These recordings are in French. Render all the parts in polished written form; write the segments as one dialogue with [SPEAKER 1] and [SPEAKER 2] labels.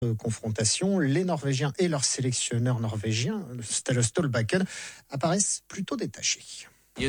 [SPEAKER 1] Confrontation, les Norvégiens et leur sélectionneur norvégien, Ståle Solbakken, apparaissent plutôt détachés.
[SPEAKER 2] Ce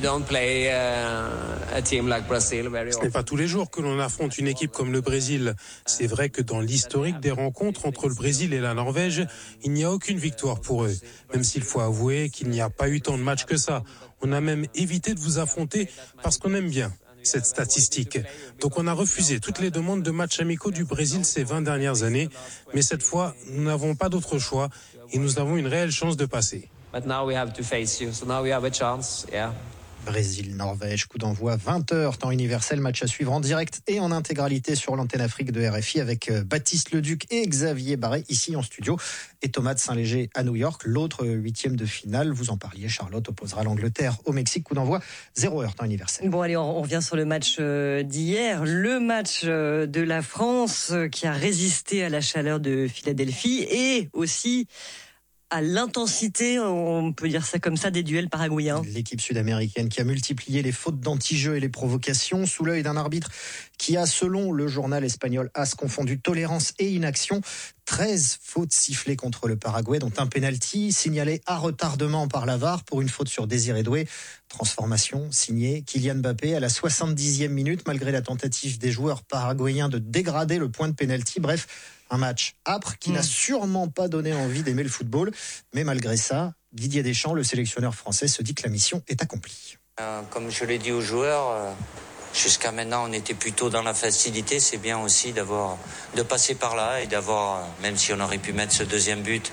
[SPEAKER 3] n'est pas tous les jours que l'on affronte une équipe comme le Brésil. C'est vrai que dans l'historique des rencontres entre le Brésil et la Norvège, il n'y a aucune victoire pour eux. Même s'il faut avouer qu'il n'y a pas eu tant de matchs que ça. On a même évité de vous affronter parce qu'on aime bien cette statistique. Donc on a refusé toutes les demandes de matchs amicaux du Brésil ces 20 dernières années. Mais cette fois, nous n'avons pas d'autre choix et nous avons une réelle chance de passer.
[SPEAKER 2] But now we have to face you, so now we have a chance, yeah.
[SPEAKER 1] Brésil-Norvège, coup d'envoi 20h, temps universel, match à suivre en direct et en intégralité sur l'antenne Afrique de RFI avec Baptiste Leduc et Xavier Barret ici en studio et Thomas de Saint-Léger à New York. L'autre huitième de finale, vous en parliez, Charlotte opposera l'Angleterre au Mexique, coup d'envoi 0h, temps universel.
[SPEAKER 4] Bon allez, on revient sur le match d'hier, le match de la France qui a résisté à la chaleur de Philadelphie et aussi à l'intensité, on peut dire ça comme ça, des duels paraguayens.
[SPEAKER 1] L'équipe sud-américaine qui a multiplié les fautes d'anti-jeu et les provocations sous l'œil d'un arbitre qui a, selon le journal espagnol AS, confondu tolérance et inaction. 13 fautes sifflées contre le Paraguay, dont un penalty signalé à retardement par la VAR pour une faute sur Désiré Doué. Transformation signée Kylian Mbappé à la 70e minute, malgré la tentative des joueurs paraguayens de dégrader le point de penalty. Bref, un match âpre qui n'a sûrement pas donné envie d'aimer le football. Mais malgré ça, Didier Deschamps, le sélectionneur français, se dit que la mission est accomplie.
[SPEAKER 5] Comme je l'ai dit aux joueurs, jusqu'à maintenant on était plutôt dans la facilité. C'est bien aussi de passer par là et d'avoir, même si on aurait pu mettre ce deuxième but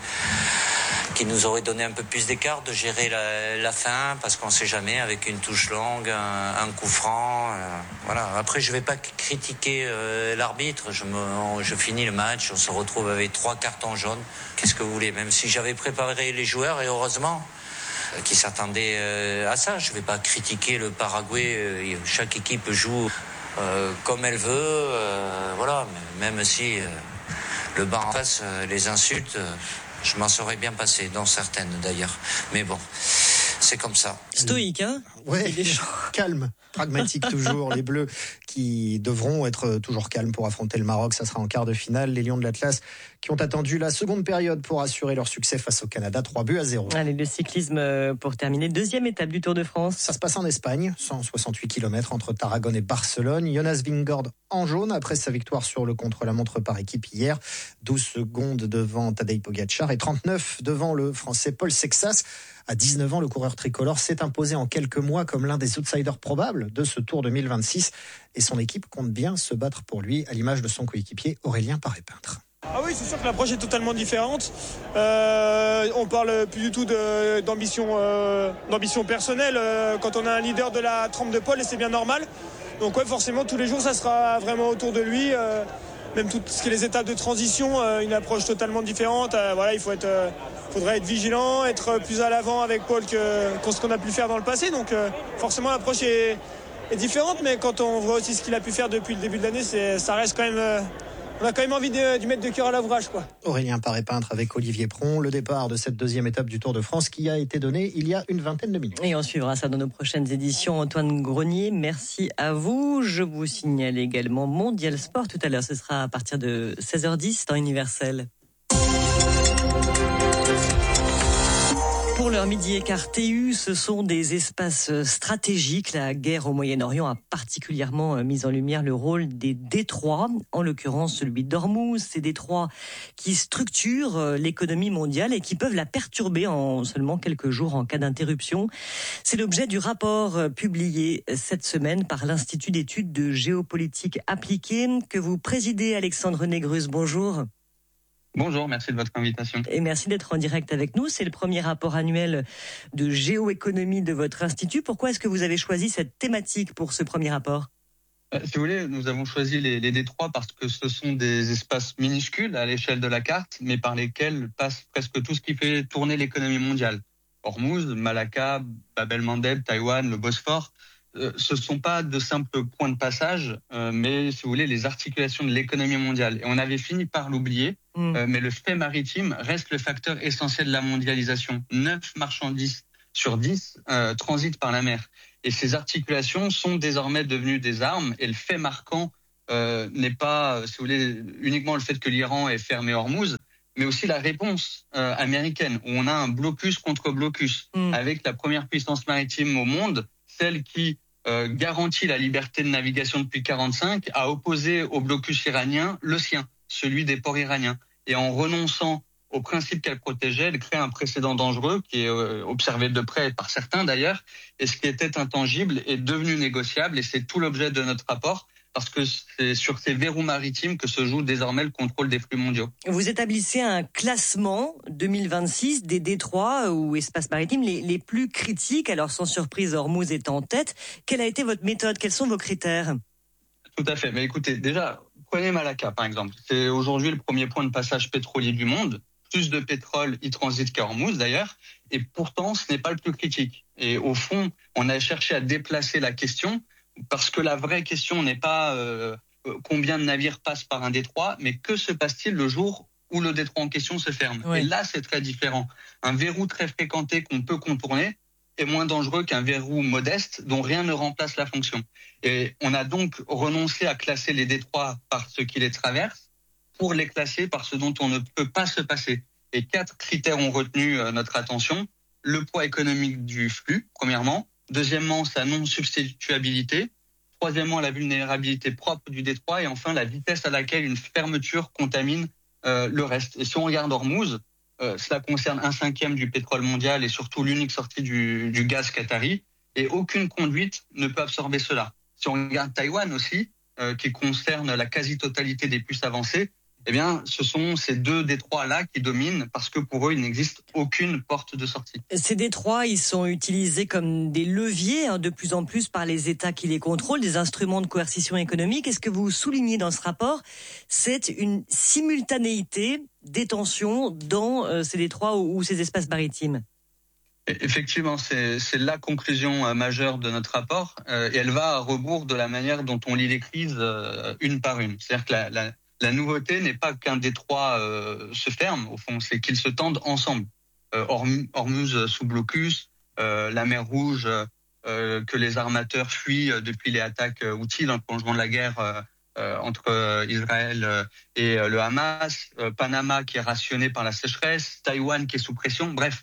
[SPEAKER 5] qui nous aurait donné un peu plus d'écart, de gérer la fin, parce qu'on ne sait jamais, avec une touche longue, un coup franc. Voilà. Après, je ne vais pas critiquer l'arbitre. Je finis le match, on se retrouve avec 3 cartons jaunes. Qu'est-ce que vous voulez? Même si j'avais préparé les joueurs, et heureusement, qui s'attendaient à ça. Je ne vais pas critiquer le Paraguay. Chaque équipe joue comme elle veut. Voilà. Même si le banc en face, les insultes... je m'en serais bien passé, dans certaines d'ailleurs. Mais bon, c'est comme ça.
[SPEAKER 4] Stoïque, hein?
[SPEAKER 1] Ouais, calme, pragmatique toujours. Les Bleus qui devront être toujours calmes pour affronter le Maroc. Ça sera en quart de finale. Les Lions de l'Atlas qui ont attendu la seconde période pour assurer leur succès face au Canada. 3-0.
[SPEAKER 4] Allez, le cyclisme pour terminer. Deuxième étape du Tour de France.
[SPEAKER 1] Ça se passe en Espagne, 168 km entre Tarragone et Barcelone. Jonas Vingegaard en jaune après sa victoire sur le contre-la-montre par équipe hier. 12 secondes devant Tadej Pogacar et 39 devant le Français Paul Sexas. À 19 ans, le coureur tricolore s'est imposé en quelques mois comme l'un des outsiders probables de ce Tour 2026. Et son équipe compte bien se battre pour lui, à l'image de son coéquipier Aurélien Paré-Peintre.
[SPEAKER 6] Ah oui, c'est sûr que l'approche est totalement différente. On parle plus du tout d'ambition personnelle quand on a un leader de la trempe de Paul, et c'est bien normal. Donc ouais, forcément, tous les jours, ça sera vraiment autour de lui. Même tout ce qui est les étapes de transition, une approche totalement différente. Voilà, faudrait être vigilant, être plus à l'avant avec Paul que ce qu'on a pu faire dans le passé. Donc forcément, l'approche est différente, mais quand on voit aussi ce qu'il a pu faire depuis le début de l'année, ça reste quand même... on a quand même envie de mettre de cœur à l'ouvrage, quoi.
[SPEAKER 1] Aurélien Paré-Peintre avec Olivier Pron, le départ de cette deuxième étape du Tour de France qui a été donné il y a une vingtaine de minutes.
[SPEAKER 4] Et on suivra ça dans nos prochaines éditions. Antoine Grenier, merci à vous. Je vous signale également Mondial Sport tout à l'heure. Ce sera à partir de 16h10 temps universel. Pour l'heure midi et quart, TU, ce sont des espaces stratégiques. La guerre au Moyen-Orient a particulièrement mis en lumière le rôle des détroits, en l'occurrence celui d'Ormuz. Ces détroits qui structurent l'économie mondiale et qui peuvent la perturber en seulement quelques jours en cas d'interruption. C'est l'objet du rapport publié cette semaine par l'Institut d'études de géopolitique appliquée que vous présidez, Alexandre Négrus. Bonjour.
[SPEAKER 7] Bonjour, merci de votre invitation.
[SPEAKER 4] Et merci d'être en direct avec nous. C'est le premier rapport annuel de géoéconomie de votre institut. Pourquoi est-ce que vous avez choisi cette thématique pour ce premier rapport ?
[SPEAKER 7] Si vous voulez, nous avons choisi les détroits parce que ce sont des espaces minuscules à l'échelle de la carte, mais par lesquels passe presque tout ce qui fait tourner l'économie mondiale. Hormuz, Malacca, Bab el-Mandeb, Taïwan, le Bosphore, ce ne sont pas de simples points de passage, mais si vous voulez, les articulations de l'économie mondiale. Et on avait fini par l'oublier, mais le fait maritime reste le facteur essentiel de la mondialisation. 9 marchandises sur 10 transitent par la mer. Et ces articulations sont désormais devenues des armes. Et le fait marquant n'est pas, si vous voulez, uniquement le fait que l'Iran ait fermé Hormuz, mais aussi la réponse américaine, où on a un blocus contre blocus, avec la première puissance maritime au monde, celle qui garantit la liberté de navigation depuis 1945, a opposé au blocus iranien le sien, celui des ports iraniens. Et en renonçant au principe qu'elle protégeait, elle crée un précédent dangereux qui est observé de près par certains d'ailleurs, et ce qui était intangible est devenu négociable, et c'est tout l'objet de notre rapport, parce que c'est sur ces verrous maritimes que se joue désormais le contrôle des flux mondiaux.
[SPEAKER 4] Vous établissez un classement 2026 des détroits ou espaces maritimes les plus critiques, alors sans surprise Hormuz est en tête. Quelle a été votre méthode? Quels sont vos critères?
[SPEAKER 7] Tout à fait. Mais écoutez, déjà, prenez Malacca par exemple. C'est aujourd'hui le premier point de passage pétrolier du monde. Plus de pétrole y transite qu'à Hormuz d'ailleurs. Et pourtant, ce n'est pas le plus critique. Et au fond, on a cherché à déplacer la question, parce que la vraie question n'est pas combien de navires passent par un détroit, mais que se passe-t-il le jour où le détroit en question se ferme. Oui. Et là, c'est très différent. Un verrou très fréquenté qu'on peut contourner est moins dangereux qu'un verrou modeste dont rien ne remplace la fonction. Et on a donc renoncé à classer les détroits par ce qui les traverse pour les classer par ce dont on ne peut pas se passer. Et 4 critères ont retenu notre attention. Le poids économique du flux, premièrement. Deuxièmement, sa non-substituabilité. Troisièmement, la vulnérabilité propre du détroit. Et enfin, la vitesse à laquelle une fermeture contamine le reste. Et si on regarde Hormuz, cela concerne 1/5 du pétrole mondial et surtout l'unique sortie du gaz qatari. Et aucune conduite ne peut absorber cela. Si on regarde Taïwan aussi, qui concerne la quasi-totalité des puces avancées, eh bien, ce sont ces 2 détroits-là qui dominent parce que pour eux, il n'existe aucune porte de sortie.
[SPEAKER 4] Ces détroits, ils sont utilisés comme des leviers de plus en plus par les États qui les contrôlent, des instruments de coercition économique. Est-ce que vous soulignez dans ce rapport, c'est une simultanéité des tensions dans ces détroits ou ces espaces maritimes?
[SPEAKER 7] Effectivement, c'est la conclusion majeure de notre rapport et elle va à rebours de la manière dont on lit les crises une par une. C'est-à-dire que la nouveauté n'est pas qu'un détroit se ferme, au fond, c'est qu'ils se tendent ensemble. Hormuz sous blocus, la mer Rouge que les armateurs fuient depuis les attaques Houthis dans le prolongement de la guerre entre Israël et le Hamas, Panama qui est rationné par la sécheresse, Taïwan qui est sous pression, bref.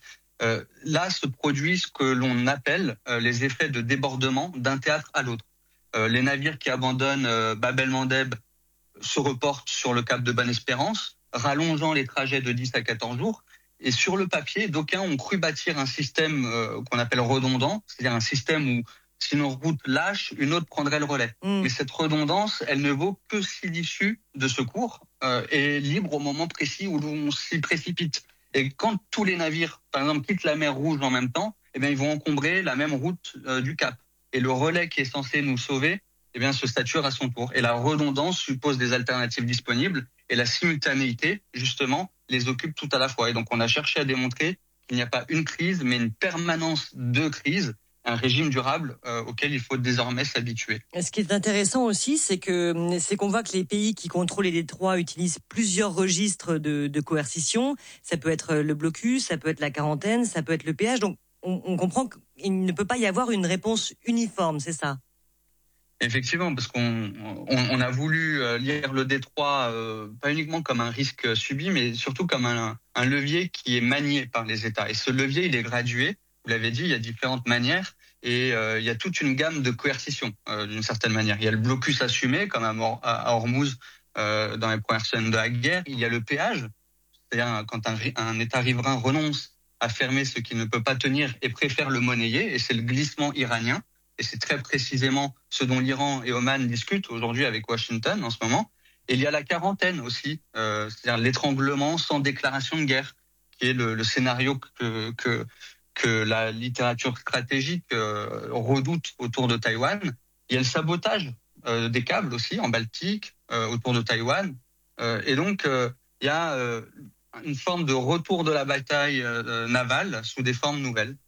[SPEAKER 7] Là se produit ce que l'on appelle les effets de débordement d'un théâtre à l'autre. Les navires qui abandonnent Bab el-Mandeb se reportent sur le cap de Bonne-Espérance, rallongeant les trajets de 10 à 14 jours. Et sur le papier, d'aucuns ont cru bâtir un système qu'on appelle redondant, c'est-à-dire un système où si une route lâche, une autre prendrait le relais. Mais cette redondance, elle ne vaut que si l'issue de secours est libre au moment précis où l'on s'y précipite. Et quand tous les navires, par exemple, quittent la mer Rouge en même temps, eh bien, ils vont encombrer la même route du Cap. Et le relais qui est censé nous sauver, eh bien, se stature à son tour. Et la redondance suppose des alternatives disponibles et la simultanéité, justement, les occupe tout à la fois. Et donc, on a cherché à démontrer qu'il n'y a pas une crise, mais une permanence de crises, un régime durable auquel il faut désormais s'habituer.
[SPEAKER 4] Ce qui est intéressant aussi, c'est qu'on voit que les pays qui contrôlent les détroits utilisent plusieurs registres de coercition. Ça peut être le blocus, ça peut être la quarantaine, ça peut être le péage. Donc, on comprend qu'il ne peut pas y avoir une réponse uniforme, c'est ça?
[SPEAKER 7] Effectivement, parce qu'on a voulu lire le détroit pas uniquement comme un risque subi, mais surtout comme un levier qui est manié par les États. Et ce levier, il est gradué. Vous l'avez dit, il y a différentes manières et il y a toute une gamme de coercition d'une certaine manière. Il y a le blocus assumé, comme à Hormuz dans les premières semaines de la guerre. Il y a le péage, c'est-à-dire quand un État riverain renonce à fermer ce qu'il ne peut pas tenir et préfère le monnayer, et c'est le glissement iranien. Et c'est très précisément ce dont l'Iran et Oman discutent aujourd'hui avec Washington en ce moment. Et il y a la quarantaine aussi, c'est-à-dire l'étranglement sans déclaration de guerre, qui est le scénario que la littérature stratégique redoute autour de Taïwan. Il y a le sabotage des câbles aussi en Baltique, autour de Taïwan. Et donc, il y a une forme de retour de la bataille navale sous des formes nouvelles.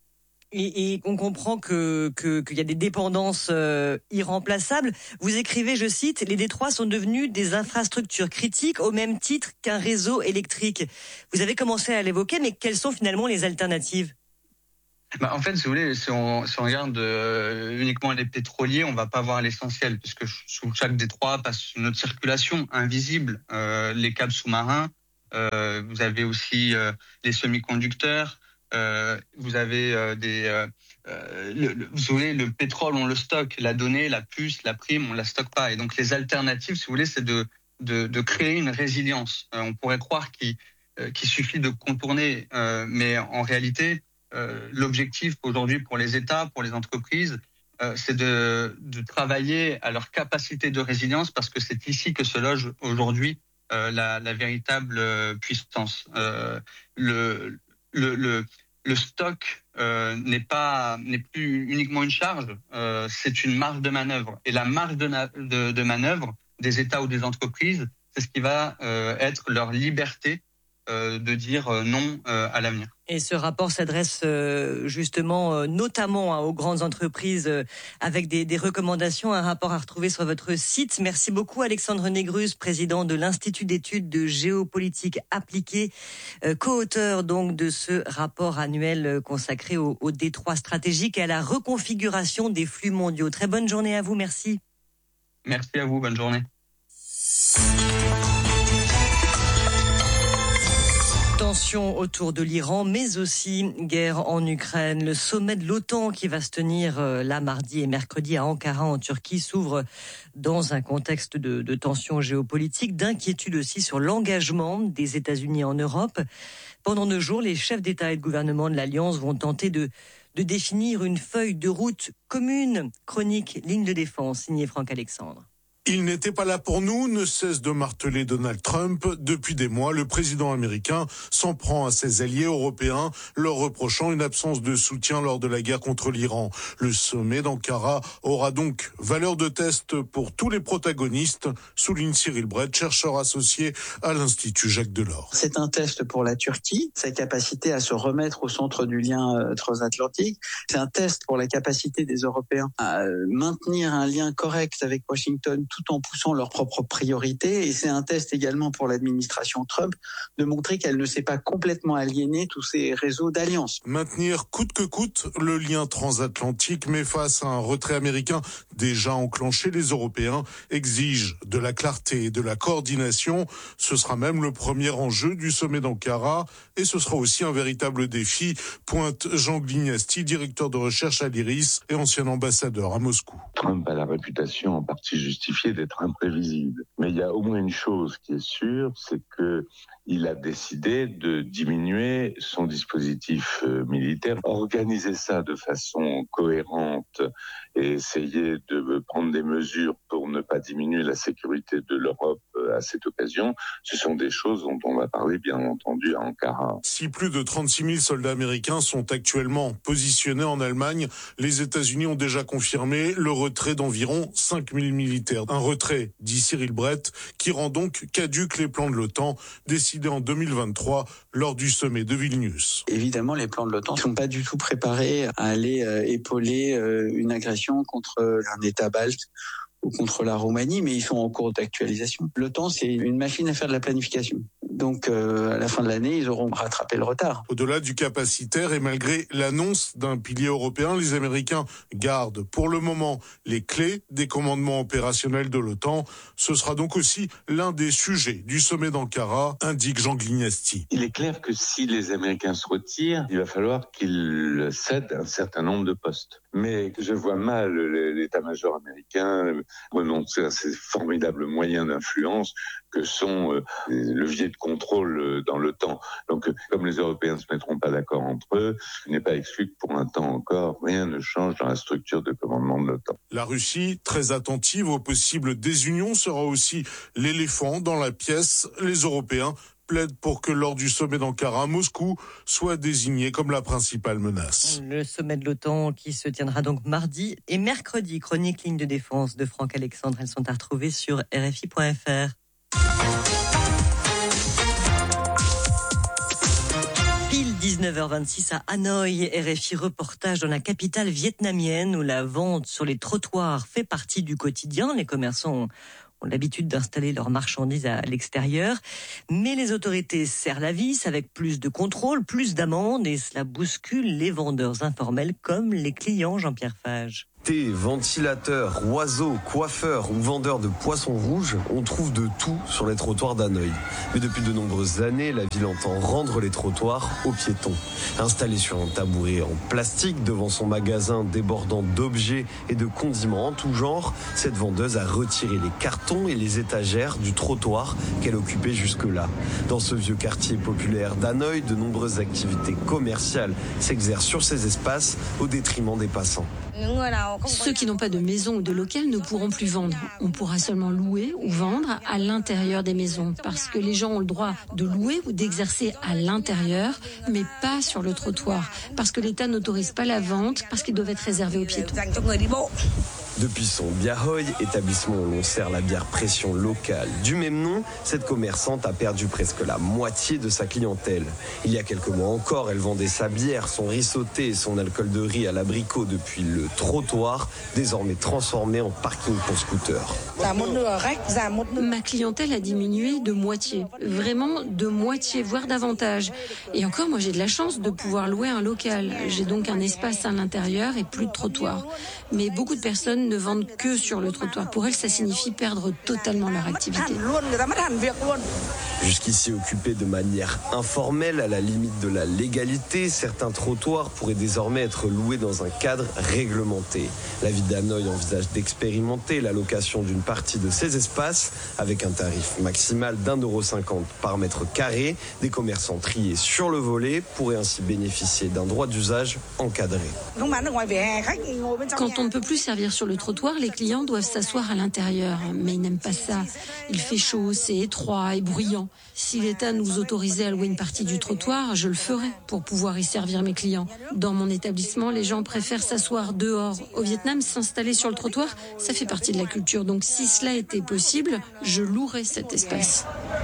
[SPEAKER 4] Et on comprend qu'il y a des dépendances irremplaçables. Vous écrivez, je cite, « Les détroits sont devenus des infrastructures critiques au même titre qu'un réseau électrique ». Vous avez commencé à l'évoquer, mais quelles sont finalement les alternatives ?
[SPEAKER 7] En fait, si vous voulez, si on regarde uniquement les pétroliers, on va pas voir l'essentiel, puisque sous chaque détroit passe une autre circulation invisible, les câbles sous-marins. Vous avez aussi les semi-conducteurs. Vous avez vous voulez, le pétrole, on le stocke. La donnée, la puce, la prime, on la stocke pas. Et donc les alternatives, si vous voulez, c'est de créer une résilience. On pourrait croire qu'il suffit de contourner, mais en réalité, l'objectif aujourd'hui pour les États, pour les entreprises, c'est de travailler à leur capacité de résilience, parce que c'est ici que se loge aujourd'hui la véritable puissance. Le stock n'est plus uniquement une charge, c'est une marge de manœuvre. Et la marge de manœuvre des États ou des entreprises, c'est ce qui va être leur liberté de dire non à l'avenir.
[SPEAKER 4] Et ce rapport s'adresse justement notamment aux grandes entreprises avec des recommandations, un rapport à retrouver sur votre site. Merci beaucoup Alexandre Négrus, président de l'Institut d'études de géopolitique appliquée, co-auteur donc de ce rapport annuel consacré au détroit stratégique et à la reconfiguration des flux mondiaux. Très bonne journée à vous, merci.
[SPEAKER 7] Merci à vous, bonne journée.
[SPEAKER 4] Tension autour de l'Iran, mais aussi guerre en Ukraine. Le sommet de l'OTAN qui va se tenir là mardi et mercredi à Ankara en Turquie s'ouvre dans un contexte de tension géopolitique, d'inquiétude aussi sur l'engagement des États-Unis en Europe. Pendant 2 jours, les chefs d'État et de gouvernement de l'Alliance vont tenter de définir une feuille de route commune. Chronique Ligne de défense, signée Franck Alexandre.
[SPEAKER 8] Il n'était pas là pour nous, ne cesse de marteler Donald Trump. Depuis des mois, le président américain s'en prend à ses alliés européens, leur reprochant une absence de soutien lors de la guerre contre l'Iran. Le sommet d'Ankara aura donc valeur de test pour tous les protagonistes, souligne Cyril Brett, chercheur associé à l'Institut Jacques Delors.
[SPEAKER 9] C'est un test pour la Turquie, sa capacité à se remettre au centre du lien transatlantique. C'est un test pour la capacité des Européens à maintenir un lien correct avec Washington tout en poussant leurs propres priorités. Et c'est un test également pour l'administration Trump de montrer qu'elle ne s'est pas complètement aliénée tous ces réseaux d'alliances.
[SPEAKER 8] Maintenir coûte que coûte le lien transatlantique, mais face à un retrait américain déjà enclenché, les Européens exigent de la clarté et de la coordination. Ce sera même le premier enjeu du sommet d'Ankara et ce sera aussi un véritable défi, pointe Jean Glignasti, directeur de recherche à l'IRIS et ancien ambassadeur à Moscou.
[SPEAKER 10] Trump a la réputation en partie justifiée d'être imprévisible. Mais il y a au moins une chose qui est sûre, c'est que il a décidé de diminuer son dispositif militaire, organiser ça de façon cohérente et essayer de prendre des mesures pour ne pas diminuer la sécurité de l'Europe à cette occasion. Ce sont des choses dont on va parler bien entendu à Ankara.
[SPEAKER 8] Si plus de 36 000 soldats américains sont actuellement positionnés en Allemagne, les États-Unis ont déjà confirmé le retrait d'environ 5 000 militaires. Un retrait, dit Cyril Brett, qui rend donc caduques les plans de l'OTAN décidés en 2023 lors du sommet de Vilnius.
[SPEAKER 9] Évidemment, les plans de l'OTAN ne sont pas du tout préparés à aller épauler une agression contre un État balte ou contre la Roumanie, mais ils sont en cours d'actualisation. L'OTAN, c'est une machine à faire de la planification. Donc, à la fin de l'année, ils auront rattrapé le retard.
[SPEAKER 8] Au-delà du capacitaire et malgré l'annonce d'un pilier européen, les Américains gardent pour le moment les clés des commandements opérationnels de l'OTAN. Ce sera donc aussi l'un des sujets du sommet d'Ankara, indique Jean Glignasti.
[SPEAKER 10] Il est clair que si les Américains se retirent, il va falloir qu'ils cèdent un certain nombre de postes. Mais je vois mal l'état-major américain renoncer à ces formidables moyens d'influence que sont les leviers de contrôle dans l'OTAN. Donc, comme les Européens ne se mettront pas d'accord entre eux, il n'est pas exclu que pour un temps encore, rien ne change dans la structure de commandement de l'OTAN.
[SPEAKER 8] La Russie, très attentive aux possibles désunions, sera aussi l'éléphant dans la pièce. Les Européens plaide pour que lors du sommet d'Ankara, Moscou soit désigné comme la principale menace.
[SPEAKER 4] Le sommet de l'OTAN qui se tiendra donc mardi et mercredi. Chronique Ligne de défense de Franck Alexandre. Elles sont à retrouver sur RFI.fr. Pile 19h26 à Hanoï, RFI reportage dans la capitale vietnamienne où la vente sur les trottoirs fait partie du quotidien. Les commerçants ont l'habitude d'installer leurs marchandises à l'extérieur. Mais les autorités serrent la vis avec plus de contrôle, plus d'amendes et cela bouscule les vendeurs informels comme les clients, Jean-Pierre Fage.
[SPEAKER 11] Thé, ventilateurs, oiseaux, coiffeurs ou vendeurs de poissons rouges, on trouve de tout sur les trottoirs d'Hanoï. Mais depuis de nombreuses années, la ville entend rendre les trottoirs aux piétons. Installée sur un tabouret en plastique devant son magasin débordant d'objets et de condiments en tout genre, cette vendeuse a retiré les cartons et les étagères du trottoir qu'elle occupait jusque-là. Dans ce vieux quartier populaire d'Hanoï, de nombreuses activités commerciales s'exercent sur ces espaces au détriment des passants.
[SPEAKER 12] Ceux qui n'ont pas de maison ou de local ne pourront plus vendre. On pourra seulement louer ou vendre à l'intérieur des maisons parce que les gens ont le droit de louer ou d'exercer à l'intérieur, mais pas sur le trottoir parce que l'État n'autorise pas la vente parce qu'ils doivent être réservés aux piétons.
[SPEAKER 11] Depuis son Biahoy, établissement où l'on sert la bière pression locale du même nom, cette commerçante a perdu presque la moitié de sa clientèle. Il y a quelques mois encore, elle vendait sa bière, son riz sauté et son alcool de riz à l'abricot depuis le trottoir, désormais transformé en parking pour scooters.
[SPEAKER 12] Ma clientèle a diminué de moitié, vraiment de moitié, voire davantage. Et encore, moi j'ai de la chance de pouvoir louer un local. J'ai donc un espace à l'intérieur et plus de trottoir. Mais beaucoup de personnes ne vendent que sur le trottoir. Pour elles, ça signifie perdre totalement leur activité.
[SPEAKER 11] Jusqu'ici occupés de manière informelle, à la limite de la légalité, certains trottoirs pourraient désormais être loués dans un cadre réglementé. La ville d'Hanoï envisage d'expérimenter la location d'une partie de ces espaces avec un tarif maximal d'1,50 € par mètre carré. Des commerçants triés sur le volet pourraient ainsi bénéficier d'un droit d'usage encadré.
[SPEAKER 12] Quand on ne peut plus servir sur le trottoir, les clients doivent s'asseoir à l'intérieur. Mais ils n'aiment pas ça. Il fait chaud, c'est étroit et bruyant. Si l'État nous autorisait à louer une partie du trottoir, je le ferais pour pouvoir y servir mes clients. Dans mon établissement, les gens préfèrent s'asseoir dehors. Au Vietnam, s'installer sur le trottoir, ça fait partie de la culture. Donc si cela était possible, je louerais cet espace.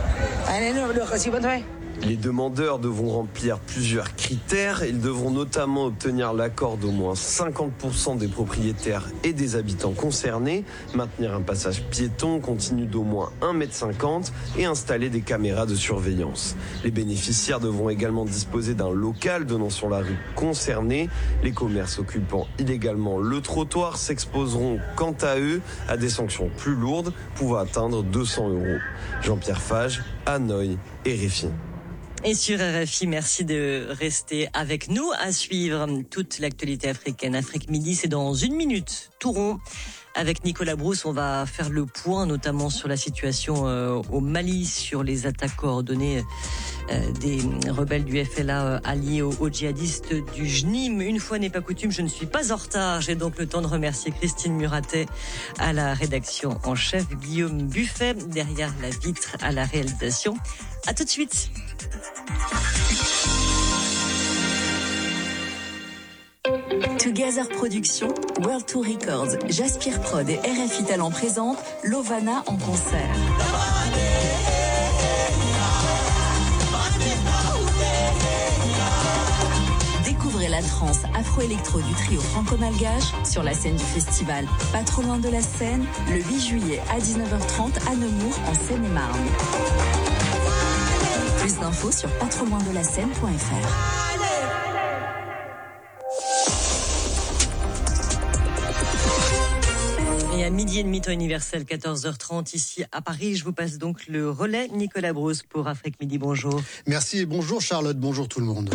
[SPEAKER 11] Les demandeurs devront remplir plusieurs critères. Ils devront notamment obtenir l'accord d'au moins 50% des propriétaires et des habitants concernés, maintenir un passage piéton continu d'au moins 1,50 m et installer des caméras de surveillance. Les bénéficiaires devront également disposer d'un local donnant sur la rue concernée. Les commerces occupant illégalement le trottoir s'exposeront quant à eux à des sanctions plus lourdes pouvant atteindre 200 €. Jean-Pierre Fage, Hanoï, RFI.
[SPEAKER 4] Et sur RFI, merci de rester avec nous à suivre toute l'actualité africaine. Afrique Midi, c'est dans 1 minute. Tout rond. Avec Nicolas Brousse, on va faire le point, notamment sur la situation au Mali, sur les attaques coordonnées des rebelles du FLA alliés aux djihadistes du JNIM. Une fois n'est pas coutume, je ne suis pas en retard. J'ai donc le temps de remercier Christine Muratet à la rédaction en chef, Guillaume Buffet derrière la vitre à la réalisation. À tout de suite.
[SPEAKER 13] Together Productions, World Tour Records, Jaspire Prod et RFI Talent présentent Lovana en concert. Découvrez la trance afro-électro du trio franco-malgache sur la scène du festival Pas trop loin de la Seine, le 8 juillet à 19h30 à Nemours en Seine-et-Marne. Plus d'infos sur pastroloindelaSeine.fr.
[SPEAKER 4] Et à 12h30, temps universel, 14h30 ici à Paris. Je vous passe donc le relais. Nicolas Brousse pour Afrique Midi. Bonjour.
[SPEAKER 14] Merci et bonjour Charlotte. Bonjour tout le monde.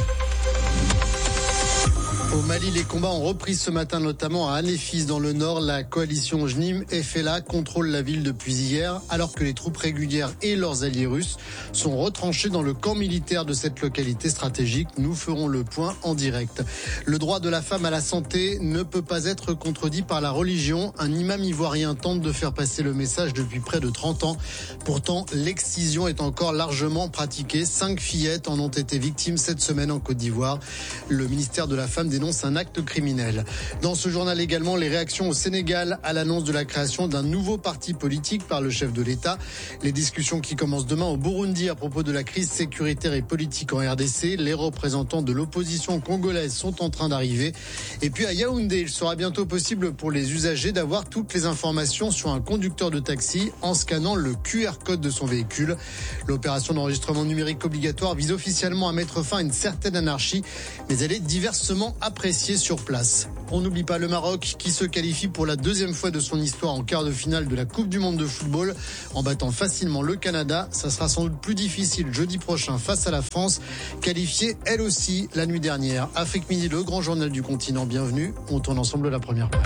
[SPEAKER 14] Au Mali, les combats ont repris ce matin, notamment à Anéfis dans le nord. La coalition JNIM FLA contrôle la ville depuis hier, alors que les troupes régulières et leurs alliés russes sont retranchés dans le camp militaire de cette localité stratégique. Nous ferons le point en direct. Le droit de la femme à la santé ne peut pas être contredit par la religion. Un imam ivoirien tente de faire passer le message depuis près de 30 ans. Pourtant, l'excision est encore largement pratiquée. 5 fillettes en ont été victimes cette semaine en Côte d'Ivoire. Le ministère de la Femme dénonce dénonce un acte criminel. Dans ce journal également, les réactions au Sénégal à l'annonce de la création d'un nouveau parti politique par le chef de l'État. Les discussions qui commencent demain au Burundi à propos de la crise sécuritaire et politique en RDC. Les représentants de l'opposition congolaise sont en train d'arriver. Et puis à Yaoundé, il sera bientôt possible pour les usagers d'avoir toutes les informations sur un conducteur de taxi en scannant le QR code de son véhicule. L'opération d'enregistrement numérique obligatoire vise officiellement à mettre fin à une certaine anarchie, mais elle est diversement appréciée sur place. On n'oublie pas le Maroc qui se qualifie pour la deuxième fois de son histoire en quart de finale de la Coupe du Monde de football en battant facilement le Canada. Ça sera sans doute plus difficile jeudi prochain face à la France, qualifiée elle aussi la nuit dernière. Afrique Midi, le grand journal du continent, bienvenue. On tourne ensemble la première page.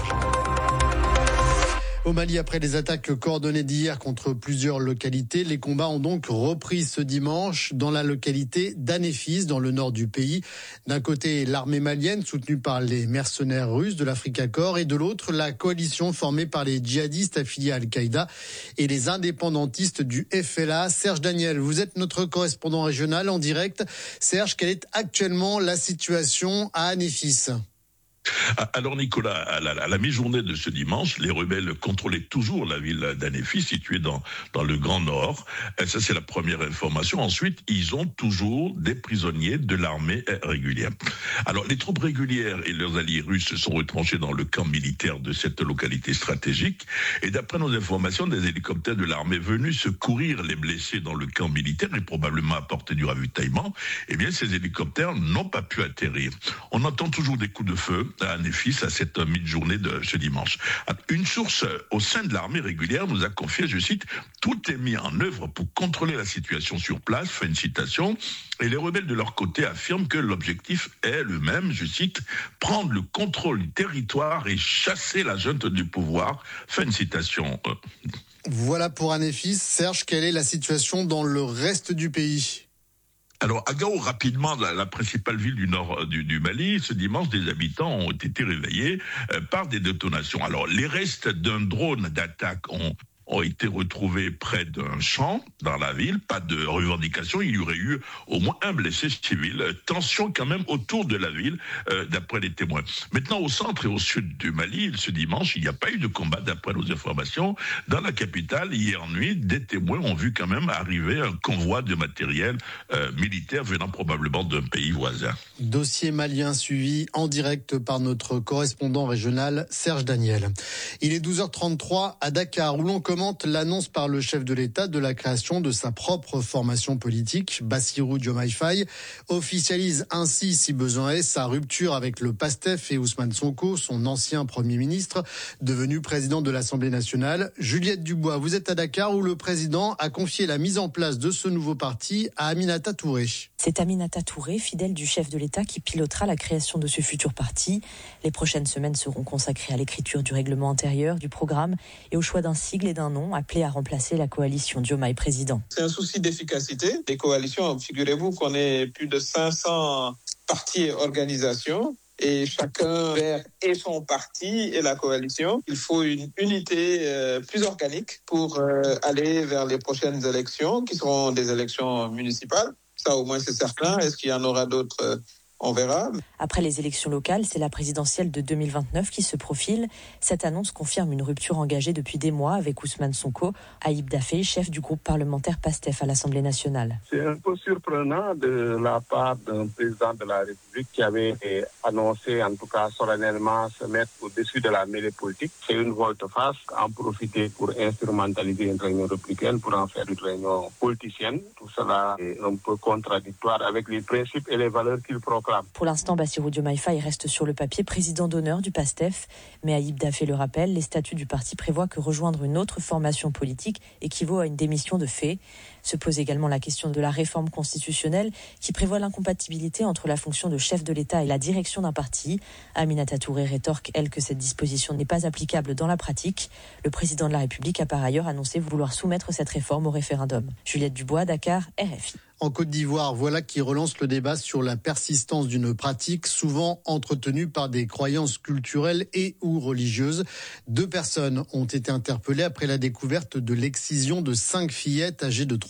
[SPEAKER 14] Au Mali, après les attaques coordonnées d'hier contre plusieurs localités, les combats ont donc repris ce dimanche dans la localité d'Anéfis, dans le nord du pays. D'un côté, l'armée malienne, soutenue par les mercenaires russes de l'Africa Corps, et de l'autre, la coalition formée par les djihadistes affiliés à Al-Qaïda et les indépendantistes du FLA. Serge Daniel, vous êtes notre correspondant régional en direct. Serge, quelle est actuellement la situation à Anéfis ?
[SPEAKER 15] Alors Nicolas, à la mi-journée de ce dimanche, les rebelles contrôlaient toujours la ville d'Anéfis, située dans le Grand Nord. Ça, c'est la première information. Ensuite, ils ont toujours des prisonniers de l'armée régulière. Alors, les troupes régulières et leurs alliés russes se sont retranchés dans le camp militaire de cette localité stratégique. Et d'après nos informations, des hélicoptères de l'armée venus secourir les blessés dans le camp militaire et probablement apporter du ravitaillement, eh bien, ces hélicoptères n'ont pas pu atterrir. On entend toujours des coups de feu à Anéfis à cette mi-journée de ce dimanche. Une source au sein de l'armée régulière nous a confié, je cite, « Tout est mis en œuvre pour contrôler la situation sur place », fin de citation, et les rebelles de leur côté affirment que l'objectif est le même, je cite, « Prendre le contrôle du territoire et chasser la junte du pouvoir », fin de citation.
[SPEAKER 14] Voilà pour Anéfis. Serge, quelle est la situation dans le reste du pays ?
[SPEAKER 15] Alors, à Gao, rapidement, la principale ville du nord du Mali, ce dimanche, des habitants ont été réveillés par des détonations. Alors, les restes d'un drone d'attaque ont été retrouvés près d'un champ dans la ville. Pas de revendication. Il y aurait eu au moins un blessé civil. Tension quand même autour de la ville, d'après les témoins. Maintenant, au centre et au sud du Mali, ce dimanche, il n'y a pas eu de combat, d'après nos informations. Dans la capitale, hier nuit, des témoins ont vu quand même arriver un convoi de matériel militaire venant probablement d'un pays voisin.
[SPEAKER 14] Dossier malien suivi en direct par notre correspondant régional, Serge Daniel. Il est 12h33 à Dakar, où l'on commente l'annonce par le chef de l'État de la création de sa propre formation politique. Bassirou Diomaye Faye officialise ainsi, si besoin est, sa rupture avec le PASTEF et Ousmane Sonko, son ancien Premier ministre, devenu président de l'Assemblée nationale. Juliette Dubois, vous êtes à Dakar, où le président a confié la mise en place de ce nouveau parti à Aminata Touré.
[SPEAKER 16] C'est Aminata Touré, fidèle du chef de l'État, qui pilotera la création de ce futur parti. Les prochaines semaines seront consacrées à l'écriture du règlement intérieur, du programme et au choix d'un sigle et d'un nom appelé à remplacer la coalition Diomaye président.
[SPEAKER 17] C'est un souci d'efficacité des coalitions. Figurez-vous qu'on est plus de 500 partis et organisations. Et chacun vers et son parti et la coalition. Il faut une unité plus organique pour aller vers les prochaines élections, qui seront des élections municipales. Ça, au moins, c'est certain. Est-ce qu'il y en aura d'autres ? On verra.
[SPEAKER 16] Après les élections locales, c'est la présidentielle de 2029 qui se profile. Cette annonce confirme une rupture engagée depuis des mois avec Ousmane Sonko, Ayib Daffé, chef du groupe parlementaire PASTEF à l'Assemblée nationale.
[SPEAKER 18] C'est un peu surprenant de la part d'un président de la République qui avait annoncé, en tout cas solennellement, se mettre au-dessus de la mêlée politique. C'est une volte-face, en profiter pour instrumentaliser une réunion républicaine, pour en faire une réunion politicienne. Tout cela est un peu contradictoire avec les principes et les valeurs qu'il proclame.
[SPEAKER 16] Pour l'instant, Bassirou Diomaye Faye reste sur le papier président d'honneur du PASTEF. Mais Ayib Daffé le rappelle, les statuts du parti prévoient que rejoindre une autre formation politique équivaut à une démission de fait. Se pose également la question de la réforme constitutionnelle qui prévoit l'incompatibilité entre la fonction de chef de l'État et la direction d'un parti. Aminata Touré rétorque, elle, que cette disposition n'est pas applicable dans la pratique. Le président de la République a par ailleurs annoncé vouloir soumettre cette réforme au référendum. Juliette Dubois, Dakar, RFI.
[SPEAKER 14] En Côte d'Ivoire, voilà qui relance le débat sur la persistance d'une pratique souvent entretenue par des croyances culturelles et ou religieuses. 2 personnes ont été interpellées après la découverte de l'excision de 5 fillettes âgées de 3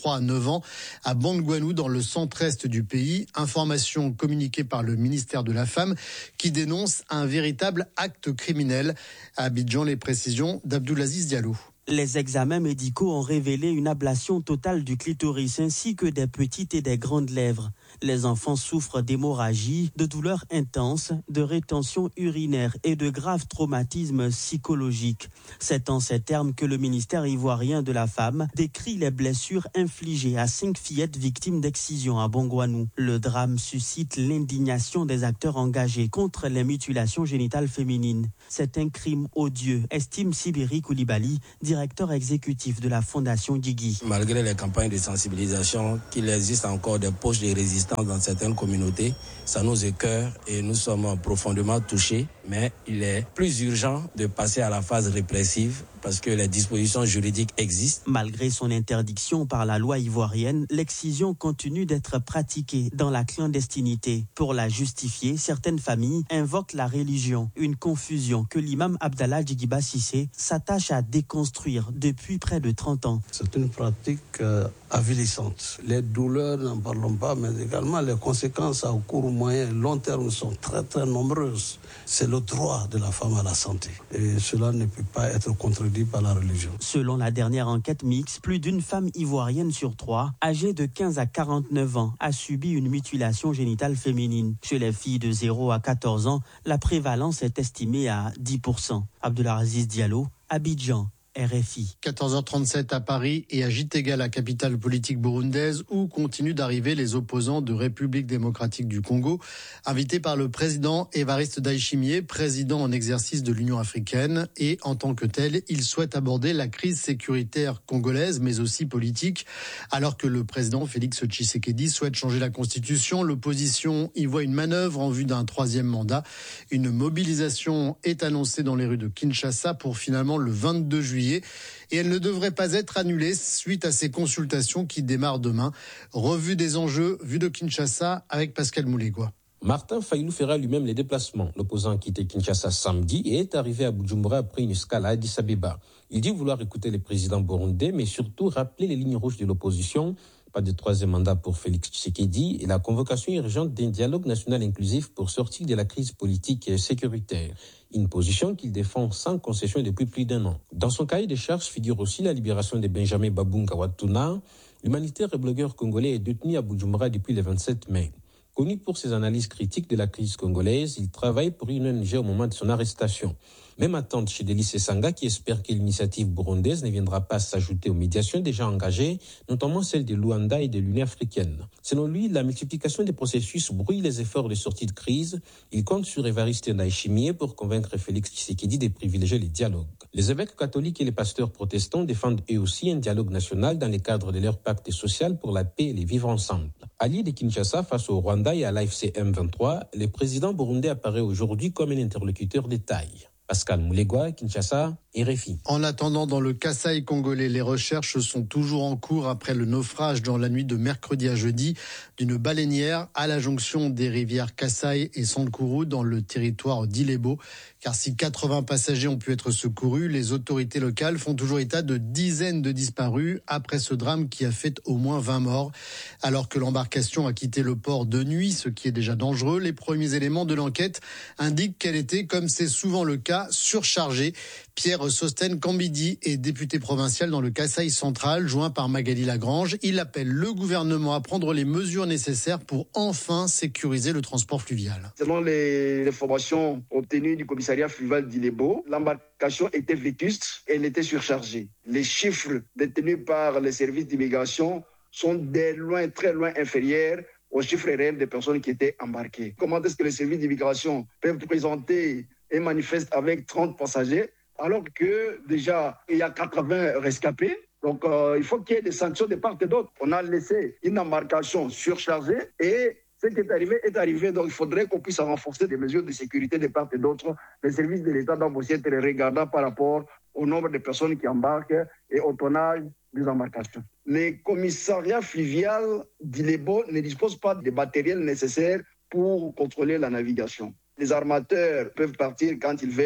[SPEAKER 14] 3 à 9 ans à Bangouanou dans le centre-est du pays. Information communiquée par le ministère de la Femme qui dénonce un véritable acte criminel. À Abidjan, les précisions d'Abdoulaziz Diallo.
[SPEAKER 19] Les examens médicaux ont révélé une ablation totale du clitoris ainsi que des petites et des grandes lèvres. Les enfants souffrent d'hémorragie, de douleurs intenses, de rétention urinaire et de graves traumatismes psychologiques. C'est en ces termes que le ministère ivoirien de la Femme décrit les blessures infligées à 5 fillettes victimes d'excision à Bangouanou. Le drame suscite l'indignation des acteurs engagés contre les mutilations génitales féminines. C'est un crime odieux, estime Sibiri Koulibaly, directeur exécutif de la Fondation Guigui.
[SPEAKER 20] Malgré les campagnes de sensibilisation, qu'il existe encore des poches de résistance dans certaines communautés, ça nous écœure et nous sommes profondément touchés. Mais il est plus urgent de passer à la phase répressive parce que les dispositions juridiques existent.
[SPEAKER 19] Malgré son interdiction par la loi ivoirienne, l'excision continue d'être pratiquée dans la clandestinité. Pour la justifier, certaines familles invoquent la religion, une confusion que l'imam Abdallah Djigiba Cissé s'attache à déconstruire depuis près de 30 ans.
[SPEAKER 21] C'est une pratique avilissante. Les douleurs, n'en parlons pas, mais également les conséquences à court, moyen et long terme sont très très nombreuses. C'est le droit de la femme à la santé. Et cela ne peut pas être contredit par la religion.
[SPEAKER 19] Selon la dernière enquête mixte, plus d'une femme ivoirienne sur 3, âgée de 15 à 49 ans, a subi une mutilation génitale féminine. Chez les filles de 0 à 14 ans, la prévalence est estimée à 10%. Abdoulaziz Diallo, Abidjan. RFI.
[SPEAKER 14] 14h37 à Paris et à Gitega, la capitale politique burundaise, où continuent d'arriver les opposants de République démocratique du Congo, invités par le président Évariste Ndayishimiye, président en exercice de l'Union africaine. Et en tant que tel, il souhaite aborder la crise sécuritaire congolaise, mais aussi politique. Alors que le président Félix Tshisekedi souhaite changer la constitution, l'opposition y voit une manœuvre en vue d'un 3e mandat. Une mobilisation est annoncée dans les rues de Kinshasa pour finalement le 22 juillet. Et elle ne devrait pas être annulée suite à ces consultations qui démarrent demain. Revue des enjeux, vue de Kinshasa avec Pascal Moulégois.
[SPEAKER 22] Martin Fayulu fera lui-même les déplacements. L'opposant a quitté Kinshasa samedi et est arrivé à Bujumbura après une escale à Addis Abeba. Il dit vouloir écouter les présidents burundais, mais surtout rappeler les lignes rouges de l'opposition. Pas de 3e mandat pour Félix Tshisekedi et la convocation urgente d'un dialogue national inclusif pour sortir de la crise politique et sécuritaire. Une position qu'il défend sans concession depuis plus d'1 an. Dans son cahier de charges figure aussi la libération de Benjamin Babunga Watuna. L'humanitaire et blogueur congolais est détenu à Bujumbura depuis le 27 mai. Connu pour ses analyses critiques de la crise congolaise, il travaille pour une ONG au moment de son arrestation. Même attente chez Delis Sanga qui espère que l'initiative burundaise ne viendra pas s'ajouter aux médiations déjà engagées, notamment celles de Luanda et de l'Union africaine. Selon lui, la multiplication des processus brouille les efforts de sortie de crise. Il compte sur Évariste Ndayishimiye pour convaincre Félix Tshisekedi de privilégier les dialogues. Les évêques catholiques et les pasteurs protestants défendent eux aussi un dialogue national dans le cadre de leur pacte social pour la paix et les vivre ensemble. Allié de Kinshasa face au Rwanda et à l'AFC M23, le président burundais apparaît aujourd'hui comme un interlocuteur de taille. Pascal Moulégois, Kinshasa, RFI.
[SPEAKER 14] En attendant, dans le Kasaï congolais, les recherches sont toujours en cours après le naufrage dans la nuit de mercredi à jeudi d'une baleinière à la jonction des rivières Kasaï et Sankuru dans le territoire d'Ilebo. Car si 80 passagers ont pu être secourus, les autorités locales font toujours état de dizaines de disparus après ce drame qui a fait au moins 20 morts. Alors que l'embarcation a quitté le port de nuit, ce qui est déjà dangereux, les premiers éléments de l'enquête indiquent qu'elle était, comme c'est souvent le cas, surchargée. Pierre Sosten Kambidi est député provincial dans le Kasaï central, joint par Magali Lagrange. Il appelle le gouvernement à prendre les mesures nécessaires pour enfin sécuriser le transport fluvial.
[SPEAKER 23] Selon les informations obtenues du commissariat fluvial d'Ilebo, l'embarcation était vétuste et elle était surchargée. Les chiffres détenus par les services d'immigration sont de loin, très loin inférieurs aux chiffres réels des personnes qui étaient embarquées. Comment est-ce que les services d'immigration peuvent présenter un manifeste avec 30 passagers alors que déjà il y a 80 rescapés? Donc il faut qu'il y ait des sanctions de part et d'autre. On a laissé une embarcation surchargée et ce qui est arrivé. Donc il faudrait qu'on puisse renforcer des mesures de sécurité de part et d'autre. Les services de l'État doivent aussi être regardants par rapport au nombre de personnes qui embarquent et au tonnage des embarcations. Les commissariats fluviaux d'Ilebo ne disposent pas des matériels nécessaires pour contrôler la navigation. Les armateurs peuvent partir quand ils veulent.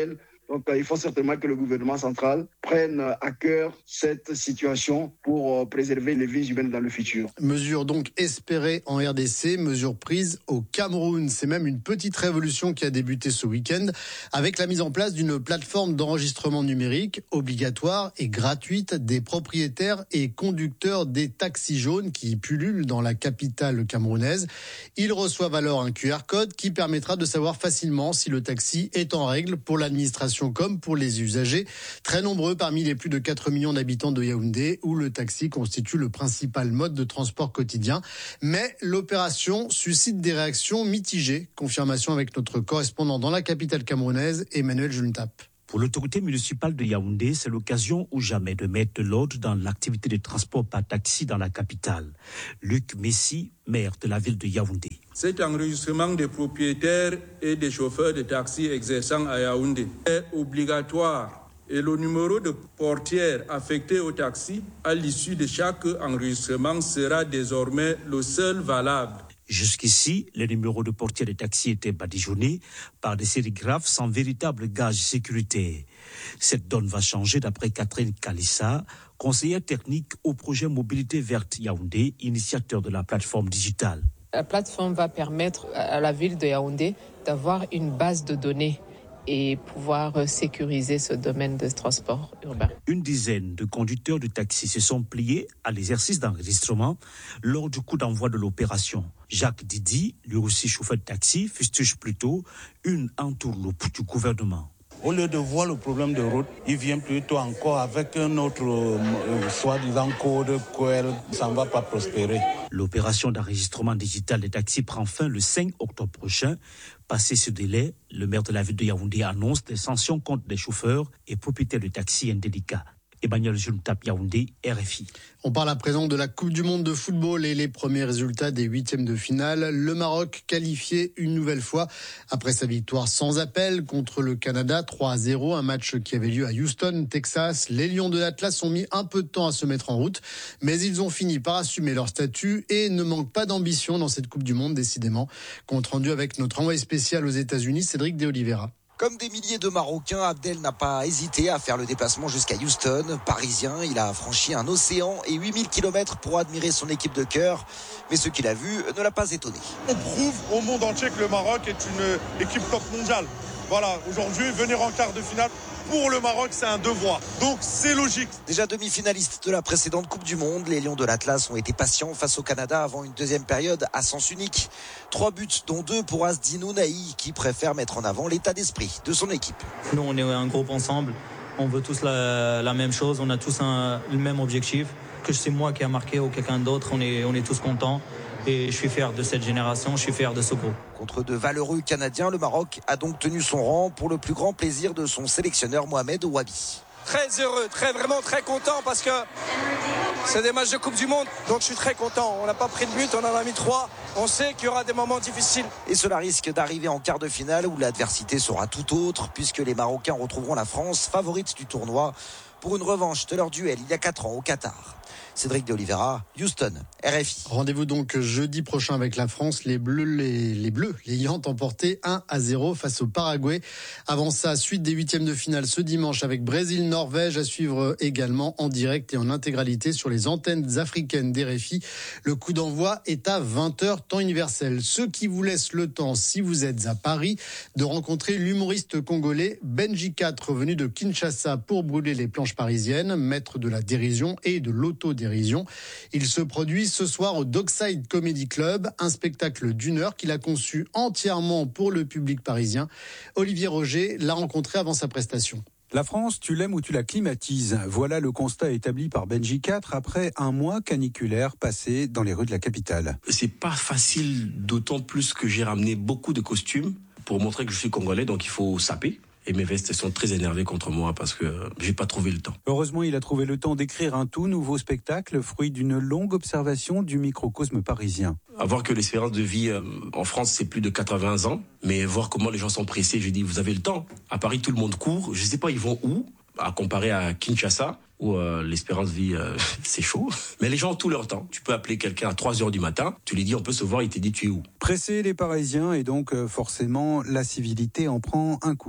[SPEAKER 23] Donc il faut certainement que le gouvernement central prenne à cœur cette situation pour préserver les vies humaines dans le futur.
[SPEAKER 14] Mesure donc espérée en RDC, mesure prise au Cameroun. C'est même une petite révolution qui a débuté ce week-end avec la mise en place d'une plateforme d'enregistrement numérique obligatoire et gratuite des propriétaires et conducteurs des taxis jaunes qui pullulent dans la capitale camerounaise. Ils reçoivent alors un QR code qui permettra de savoir facilement si le taxi est en règle pour l'administration comme pour les usagers, très nombreux parmi les plus de 4 millions d'habitants de Yaoundé, où le taxi constitue le principal mode de transport quotidien. Mais l'opération suscite des réactions mitigées. Confirmation avec notre correspondant dans la capitale camerounaise, Emmanuel Juntap.
[SPEAKER 2] Pour l'autorité municipale de Yaoundé, c'est l'occasion ou jamais de mettre de l'ordre dans l'activité de transport par taxi dans la capitale. Luc Messi, maire de la ville de Yaoundé.
[SPEAKER 3] Cet enregistrement des propriétaires et des chauffeurs de taxi exerçant à Yaoundé est obligatoire et le numéro de portière affecté au taxi à l'issue de chaque enregistrement sera désormais le seul valable.
[SPEAKER 2] Jusqu'ici, les numéros de portière des taxis étaient badigeonnés par des sérigraphes sans véritable gage sécuritaire. Cette donne va changer d'après Catherine Kalissa, conseillère technique au projet Mobilité Verte Yaoundé, initiateur de la plateforme digitale.
[SPEAKER 5] La plateforme va permettre à la ville de Yaoundé d'avoir une base de données et pouvoir sécuriser ce domaine de transport urbain.
[SPEAKER 2] Une dizaine de conducteurs de taxi se sont pliés à l'exercice d'enregistrement lors du coup d'envoi de l'opération. Jacques Didi, lui aussi chauffeur de taxi, fustige plutôt une entourloupe du gouvernement.
[SPEAKER 24] Au lieu de voir le problème de route, il vient plutôt encore avec un autre soi-disant code que ça ne va pas prospérer.
[SPEAKER 2] L'opération d'enregistrement digital des taxis prend fin le 5 octobre prochain. Passé ce délai, le maire de la ville de Yaoundé annonce des sanctions contre les chauffeurs et propriétaires de taxis indélicats. Emmanuel Juntap, Yaoundé, RFI.
[SPEAKER 14] On parle à présent de la Coupe du Monde de football et les premiers résultats des huitièmes de finale. Le Maroc qualifié une nouvelle fois après sa victoire sans appel contre le Canada 3-0, un match qui avait lieu à Houston, Texas. Les Lions de l'Atlas ont mis un peu de temps à se mettre en route, mais ils ont fini par assumer leur statut et ne manquent pas d'ambition dans cette Coupe du Monde, décidément. Compte rendu avec notre envoyé spécial aux États-Unis, Cédric De Oliveira.
[SPEAKER 25] Comme des milliers de Marocains, Abdel n'a pas hésité à faire le déplacement jusqu'à Houston. Parisien, il a franchi un océan et 8000 km pour admirer son équipe de cœur. Mais ce qu'il a vu ne l'a pas étonné.
[SPEAKER 26] On prouve au monde entier que le Maroc est une équipe top mondiale. Voilà, aujourd'hui, venir en quart de finale, pour le Maroc, c'est un devoir. Donc, c'est logique.
[SPEAKER 25] Déjà demi-finaliste de la précédente Coupe du Monde, les Lions de l'Atlas ont été patients face au Canada avant une deuxième période à sens unique. 3 buts, dont 2 pour Asdin Ounahi, qui préfère mettre en avant l'état d'esprit de son équipe.
[SPEAKER 27] Nous, on est un groupe ensemble. On veut tous la même chose. On a tous le même objectif. Que c'est moi qui a marqué ou quelqu'un d'autre, on est tous contents. Et je suis fier de cette génération, je suis fier de ce groupe.
[SPEAKER 25] Contre de valeureux Canadiens, le Maroc a donc tenu son rang pour le plus grand plaisir de son sélectionneur Mohamed Ouabi.
[SPEAKER 28] Très heureux, vraiment très content parce que c'est des matchs de Coupe du Monde, donc je suis très content. On n'a pas pris de but, on en a mis 3. On sait qu'il y aura des moments difficiles.
[SPEAKER 25] Et cela risque d'arriver en quart de finale où l'adversité sera tout autre puisque les Marocains retrouveront la France, favorite du tournoi, pour une revanche de leur duel il y a 4 ans au Qatar. Cédric De Oliveira, Houston, RFI.
[SPEAKER 14] Rendez-vous donc jeudi prochain avec la France. Les Bleus ayant emporté 1-0 face au Paraguay. Avant ça, suite des huitièmes de finale ce dimanche avec Brésil-Norvège à suivre également en direct et en intégralité sur les antennes africaines d'RFI. Le coup d'envoi est à 20h temps universel. Ce qui vous laisse le temps, si vous êtes à Paris, de rencontrer l'humoriste congolais Benji 4, venu de Kinshasa pour brûler les planches parisiennes, maître de la dérision et de l'autodérision. Il se produit ce soir au Dockside Comedy Club, un spectacle d'1 heure qu'il a conçu entièrement pour le public parisien. Olivier Roger l'a rencontré avant sa prestation.
[SPEAKER 29] La France, tu l'aimes ou tu la climatises. Voilà le constat établi par Benji 4 après un mois caniculaire passé dans les rues de la capitale.
[SPEAKER 30] C'est pas facile, d'autant plus que j'ai ramené beaucoup de costumes pour montrer que je suis congolais, donc il faut saper. Et mes vestes sont très énervées contre moi parce que j'ai pas trouvé le temps.
[SPEAKER 29] Heureusement, il a trouvé le temps d'écrire un tout nouveau spectacle, fruit d'une longue observation du microcosme parisien.
[SPEAKER 30] Avoir que l'espérance de vie en France, c'est plus de 80 ans, mais voir comment les gens sont pressés, je dis, vous avez le temps. À Paris, tout le monde court, je sais pas, ils vont où, à comparer à Kinshasa, où l'espérance de vie, c'est chaud. Mais les gens ont tout leur temps. Tu peux appeler quelqu'un à 3h du matin, tu lui dis on peut se voir, il te dit tu es où.
[SPEAKER 29] Pressés les Parisiens et donc forcément la civilité en prend un coup.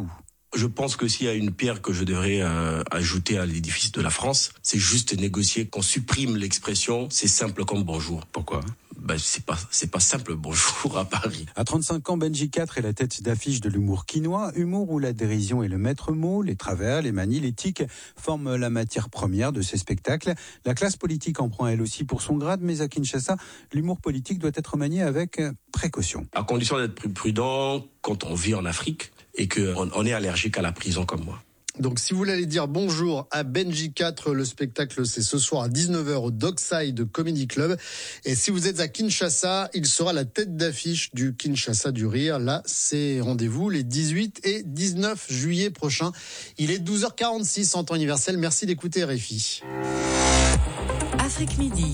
[SPEAKER 30] Je pense que s'il y a une pierre que je devrais ajouter à l'édifice de la France, c'est juste négocier qu'on supprime l'expression « c'est simple comme bonjour ».
[SPEAKER 29] Pourquoi ?
[SPEAKER 30] C'est pas simple bonjour à Paris.
[SPEAKER 29] À 35 ans, Benji IV est la tête d'affiche de l'humour quinois, humour où la dérision est le maître mot, les travers, les manies, les tics forment la matière première de ces spectacles. La classe politique en prend elle aussi pour son grade, mais à Kinshasa, l'humour politique doit être manié avec précaution.
[SPEAKER 30] À condition d'être plus prudent quand on vit en Afrique et qu'on est allergique à la prison comme moi.
[SPEAKER 14] Donc, si vous voulez aller dire bonjour à Benji 4, le spectacle, c'est ce soir à 19h au Dockside Comedy Club. Et si vous êtes à Kinshasa, il sera la tête d'affiche du Kinshasa du Rire. Là, c'est rendez-vous les 18 et 19 juillet prochains. Il est 12h46 en temps universel. Merci d'écouter RFI.
[SPEAKER 1] Afrique Midi.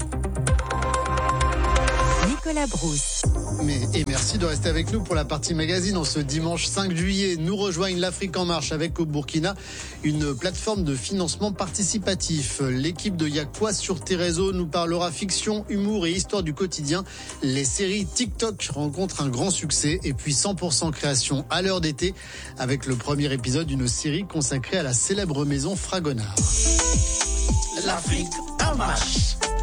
[SPEAKER 1] Nicolas Brousse.
[SPEAKER 14] Et merci de rester avec nous pour la partie magazine. En ce dimanche 5 juillet, nous rejoignent l'Afrique en marche avec au Burkina une plateforme de financement participatif. L'équipe de Y'a quoi sur tes réseaux nous parlera fiction, humour et histoire du quotidien. Les séries TikTok rencontrent un grand succès et puis 100% création à l'heure d'été avec le premier épisode d'une série consacrée à la célèbre maison Fragonard.
[SPEAKER 1] L'Afrique en marche.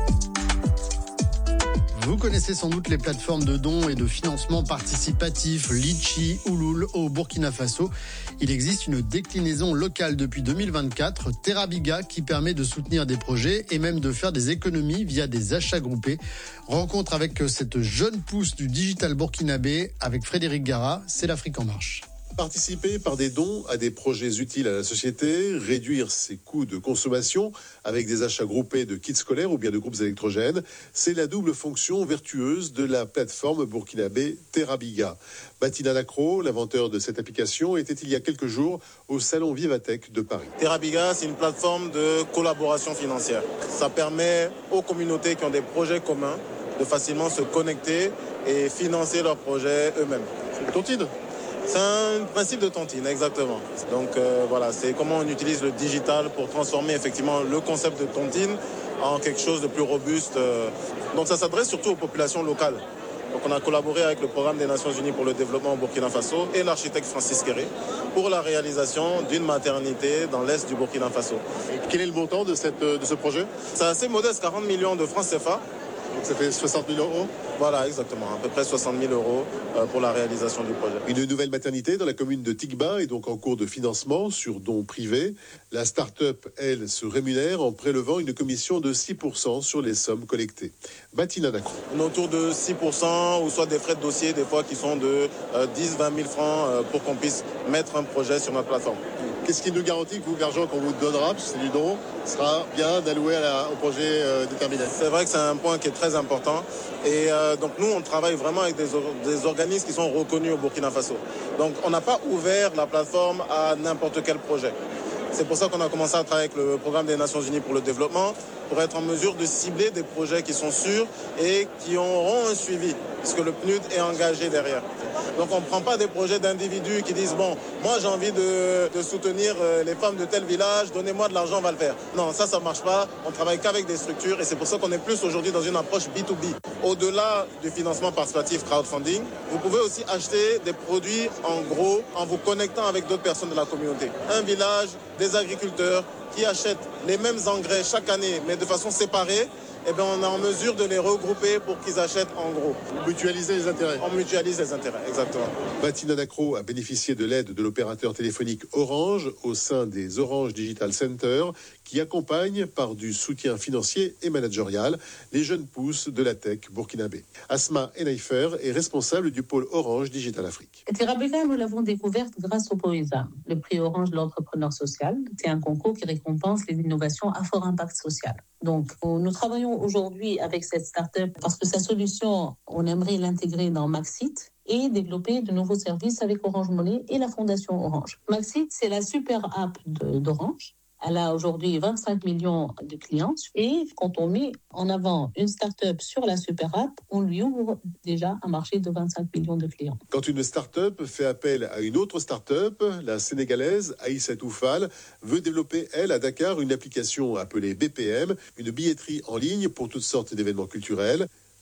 [SPEAKER 14] Vous connaissez sans doute les plateformes de dons et de financement participatif Litchi, Ouloul au Burkina Faso. Il existe une déclinaison locale depuis 2024, Terabiga, qui permet de soutenir des projets et même de faire des économies via des achats groupés. Rencontre avec cette jeune pousse du digital burkinabé avec Frédéric Gara, c'est l'Afrique en marche.
[SPEAKER 4] Participer par des dons à des projets utiles à la société, réduire ses coûts de consommation avec des achats groupés de kits scolaires ou bien de groupes électrogènes, c'est la double fonction vertueuse de la plateforme burkinabé Terabiga. Batina Lacro, l'inventeur de cette application, était il y a quelques jours au salon Vivatech de Paris.
[SPEAKER 6] Terabiga, c'est une plateforme de collaboration financière. Ça permet aux communautés qui ont des projets communs de facilement se connecter et financer leurs projets eux-mêmes.
[SPEAKER 4] C'est une tontine ?
[SPEAKER 6] C'est un principe de tontine, exactement. Donc voilà, c'est comment on utilise le digital pour transformer effectivement le concept de tontine en quelque chose de plus robuste. Donc ça s'adresse surtout aux populations locales. Donc on a collaboré avec le programme des Nations Unies pour le développement au Burkina Faso et l'architecte Francis Kéré pour la réalisation d'une maternité dans l'est du Burkina Faso.
[SPEAKER 4] Et quel est le montant de ce projet ?
[SPEAKER 6] C'est assez modeste, 40 millions de francs CFA.
[SPEAKER 4] Donc ça fait 60 000 euros ?
[SPEAKER 6] Voilà, exactement, à peu près 60 000 euros pour la réalisation du projet.
[SPEAKER 4] Une nouvelle maternité dans la commune de Tigba est donc en cours de financement sur dons privés. La start-up, elle, se rémunère en prélevant une commission de 6% sur les sommes collectées. Batina Nacro.
[SPEAKER 6] On est autour de 6% ou soit des frais de dossier, des fois qui sont de 10 000 à 20 000 francs pour qu'on puisse mettre un projet sur notre plateforme.
[SPEAKER 4] Qu'est-ce qui nous garantit que l'argent qu'on vous donnera, puisque c'est du don, sera bien alloué au projet déterminé ?
[SPEAKER 6] C'est vrai que c'est un point qui est très important. Et donc nous, on travaille vraiment avec des organismes qui sont reconnus au Burkina Faso. Donc on n'a pas ouvert la plateforme à n'importe quel projet. C'est pour ça qu'on a commencé à travailler avec le programme des Nations Unies pour le développement, pour être en mesure de cibler des projets qui sont sûrs et qui auront un suivi, puisque le PNUD est engagé derrière. Donc on ne prend pas des projets d'individus qui disent « Bon, moi j'ai envie de soutenir les femmes de tel village, donnez-moi de l'argent, on va le faire ». Non, ça ne marche pas. On travaille qu'avec des structures et c'est pour ça qu'on est plus aujourd'hui dans une approche B2B. Au-delà du financement participatif crowdfunding, vous pouvez aussi acheter des produits en gros en vous connectant avec d'autres personnes de la communauté. Un village, des agriculteurs qui achètent les mêmes engrais chaque année mais de façon séparée. Eh bien, on est en mesure de les regrouper pour qu'ils achètent en gros.
[SPEAKER 4] Mutualiser les intérêts.
[SPEAKER 6] On mutualise les intérêts, exactement.
[SPEAKER 4] Batina Nacro a bénéficié de l'aide de l'opérateur téléphonique Orange au sein des Orange Digital Center qui accompagnent par du soutien financier et managérial les jeunes pousses de la tech burkinabé. Asma Enaifer est responsable du pôle Orange Digital Afrique.
[SPEAKER 7] Terabiga, nous l'avons découverte grâce au POESA, le prix Orange de l'entrepreneur social. C'est un concours qui récompense les innovations à fort impact social. Donc, nous travaillons aujourd'hui avec cette start-up parce que sa solution, on aimerait l'intégrer dans Maxit et développer de nouveaux services avec Orange Money et la Fondation Orange. Maxit, c'est la super app d'Orange. Elle a aujourd'hui 25 millions de clients et quand on met en avant une start-up sur la super app, on lui ouvre déjà un marché de 25 millions de clients.
[SPEAKER 4] Quand une start-up fait appel à une autre start-up, la sénégalaise Aïssatou Fall veut développer, elle, à Dakar, une application appelée BPM, une billetterie en ligne pour toutes sortes d'événements culturels.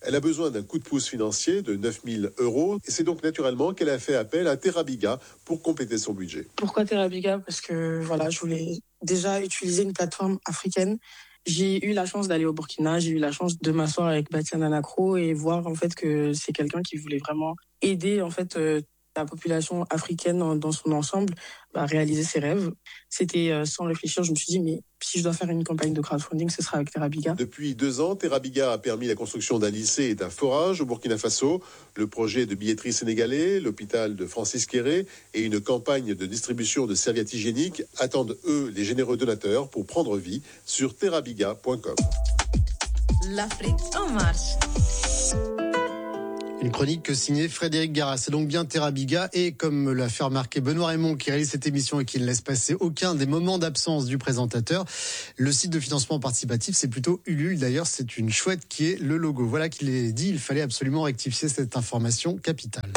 [SPEAKER 4] Elle a besoin d'un coup de pouce financier de 9 000 €. Et c'est donc naturellement qu'elle a fait appel à Terabiga pour compléter son budget.
[SPEAKER 8] Pourquoi Terabiga ? Parce que je voulais déjà utiliser une plateforme africaine. J'ai eu la chance d'aller au Burkina, j'ai eu la chance de m'asseoir avec Batiana Nakro et voir en fait que c'est quelqu'un qui voulait vraiment aider en fait la population africaine dans son ensemble à réaliser ses rêves. C'était sans réfléchir, je me suis dit mais si je dois faire une campagne de crowdfunding, ce sera avec Terabiga.
[SPEAKER 4] Depuis 2 ans, Terabiga a permis la construction d'un lycée et d'un forage au Burkina Faso, le projet de billetterie sénégalais, l'hôpital de Francis Kéré et une campagne de distribution de serviettes hygiéniques attendent eux les généreux donateurs pour prendre vie sur terabiga.com.
[SPEAKER 1] L'Afrique en marche.
[SPEAKER 14] Une chronique signée Frédéric Garras. C'est donc bien Terabiga et comme me l'a fait remarquer Benoît Raymond qui réalise cette émission et qui ne laisse passer aucun des moments d'absence du présentateur, le site de financement participatif c'est plutôt Ulule. D'ailleurs c'est une chouette qui est le logo. Voilà qu'il est dit, il fallait absolument rectifier cette information capitale.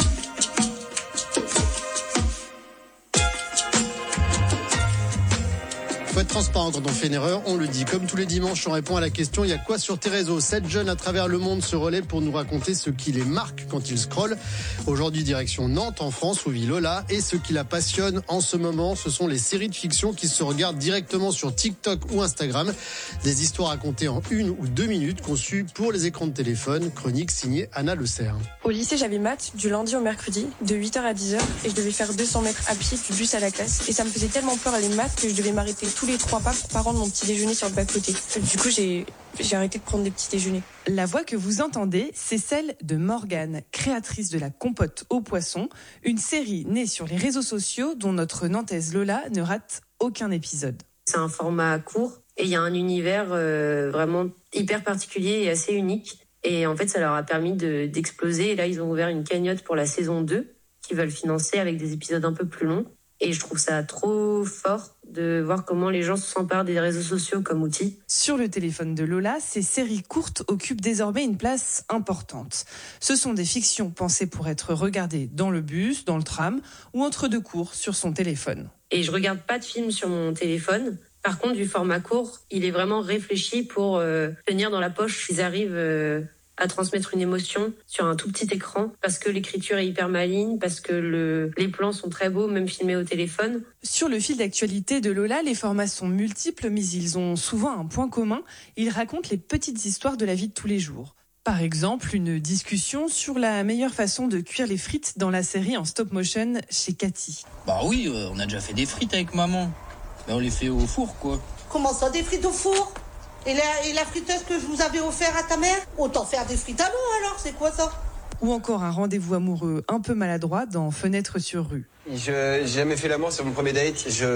[SPEAKER 14] Faut être transparent quand on fait une erreur, on le dit. Comme tous les dimanches, on répond à la question « Il y a quoi sur tes réseaux ?» 7 jeunes à travers le monde se relaient pour nous raconter ce qui les marque quand ils scrollent. Aujourd'hui, direction Nantes, en France, où vit Lola. Et ce qui la passionne en ce moment, ce sont les séries de fiction qui se regardent directement sur TikTok ou Instagram. Des histoires racontées en 1 ou 2 minutes, conçues pour les écrans de téléphone. Chronique signée Anna Le Serre.
[SPEAKER 9] Au lycée, j'avais maths du lundi au mercredi, de 8h à 10h. Et je devais faire 200 mètres à pied du bus à la classe. Et ça me faisait tellement peur les maths que je devais m'arrêter tous les 3 pas pour pas rendre mon petit déjeuner sur le bas-côté. Du coup, j'ai arrêté de prendre des petits déjeuners.
[SPEAKER 10] La voix que vous entendez, c'est celle de Morgane, créatrice de la compote aux poissons, une série née sur les réseaux sociaux dont notre Nantaise Lola ne rate aucun épisode.
[SPEAKER 11] C'est un format court et il y a un univers vraiment hyper particulier et assez unique. Et en fait, ça leur a permis d'exploser. Et là, ils ont ouvert une cagnotte pour la saison 2 qu'ils veulent financer avec des épisodes un peu plus longs. Et je trouve ça trop fort de voir comment les gens s'emparent des réseaux sociaux comme outil.
[SPEAKER 10] Sur le téléphone de Lola, ces séries courtes occupent désormais une place importante. Ce sont des fictions pensées pour être regardées dans le bus, dans le tram ou entre 2 cours sur son téléphone.
[SPEAKER 11] Et je regarde pas de films sur mon téléphone. Par contre, du format court, il est vraiment réfléchi pour tenir dans la poche. Ils arrivent à transmettre une émotion sur un tout petit écran parce que l'écriture est hyper maligne, parce que les plans sont très beaux, même filmés au téléphone.
[SPEAKER 10] Sur le fil d'actualité de Lola, les formats sont multiples, mais ils ont souvent un point commun. Ils racontent les petites histoires de la vie de tous les jours. Par exemple, une discussion sur la meilleure façon de cuire les frites dans la série en stop motion chez Cathy.
[SPEAKER 12] Bah oui, on a déjà fait des frites avec maman. Mais on les fait au four, quoi.
[SPEAKER 13] Comment ça, des frites au four ? Et la friteuse que je vous avais offert à ta mère ? Autant faire des frites à l'eau alors, c'est quoi ça ?
[SPEAKER 10] Ou encore un rendez-vous amoureux un peu maladroit dans Fenêtre sur rue.
[SPEAKER 15] J'ai jamais fait l'amour sur mon premier date. Il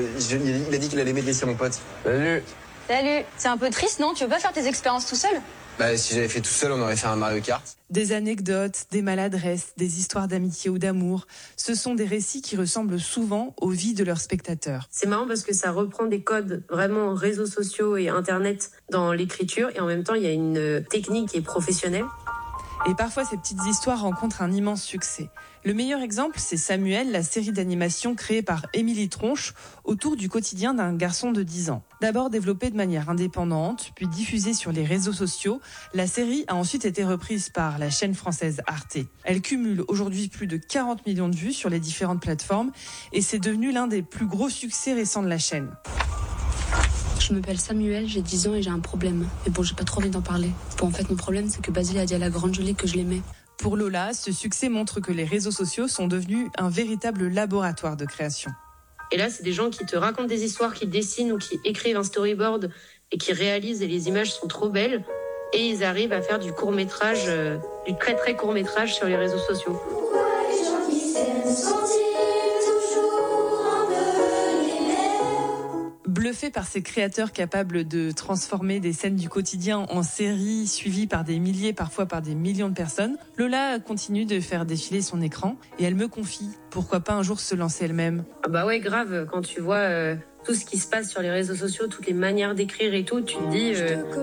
[SPEAKER 15] a dit qu'il allait m'aider, c'est mon pote. Salut.
[SPEAKER 16] Salut. C'est un peu triste, non ? Tu veux pas faire tes expériences tout seul ?
[SPEAKER 15] Bah, si j'avais fait tout seul, on aurait fait un Mario Kart.
[SPEAKER 10] Des anecdotes, des maladresses, des histoires d'amitié ou d'amour. Ce sont des récits qui ressemblent souvent aux vies de leurs spectateurs.
[SPEAKER 11] C'est marrant parce que ça reprend des codes vraiment réseaux sociaux et Internet dans l'écriture. Et en même temps, il y a une technique qui est professionnelle.
[SPEAKER 10] Et parfois, ces petites histoires rencontrent un immense succès. Le meilleur exemple, c'est Samuel, la série d'animation créée par Émilie Tronche autour du quotidien d'un garçon de 10 ans. D'abord développée de manière indépendante, puis diffusée sur les réseaux sociaux, la série a ensuite été reprise par la chaîne française Arte. Elle cumule aujourd'hui plus de 40 millions de vues sur les différentes plateformes et c'est devenu l'un des plus gros succès récents de la chaîne.
[SPEAKER 17] Je m'appelle Samuel, j'ai 10 ans et j'ai un problème. Mais bon, j'ai pas trop envie d'en parler. Bon, en fait, mon problème, c'est que Basile a dit à la grande jolie que je l'aimais.
[SPEAKER 10] Pour Lola, ce succès montre que les réseaux sociaux sont devenus un véritable laboratoire de création.
[SPEAKER 11] Et là, c'est des gens qui te racontent des histoires, qui dessinent ou qui écrivent un storyboard et qui réalisent et les images sont trop belles. Et ils arrivent à faire du court-métrage, du très très court-métrage sur les réseaux sociaux.
[SPEAKER 10] Bluffé par ces créateurs capables de transformer des scènes du quotidien en séries suivies par des milliers, parfois par des millions de personnes, Lola continue de faire défiler son écran et elle me confie, pourquoi pas un jour se lancer elle-même.
[SPEAKER 11] Ah bah ouais, grave, quand tu vois tout ce qui se passe sur les réseaux sociaux, toutes les manières d'écrire et tout, tu te dis...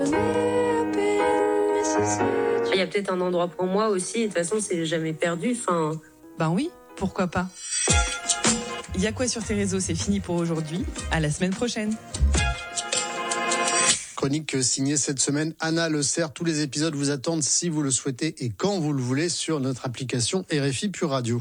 [SPEAKER 11] il y a peut-être un endroit pour moi aussi, et de toute façon c'est jamais perdu, enfin...
[SPEAKER 10] Ben oui, pourquoi pas. Il y a quoi sur tes réseaux, c'est fini pour aujourd'hui. À la semaine prochaine.
[SPEAKER 14] Chronique signée cette semaine Anna Le Cerf. Tous les épisodes vous attendent si vous le souhaitez et quand vous le voulez sur notre application RFI Pure Radio.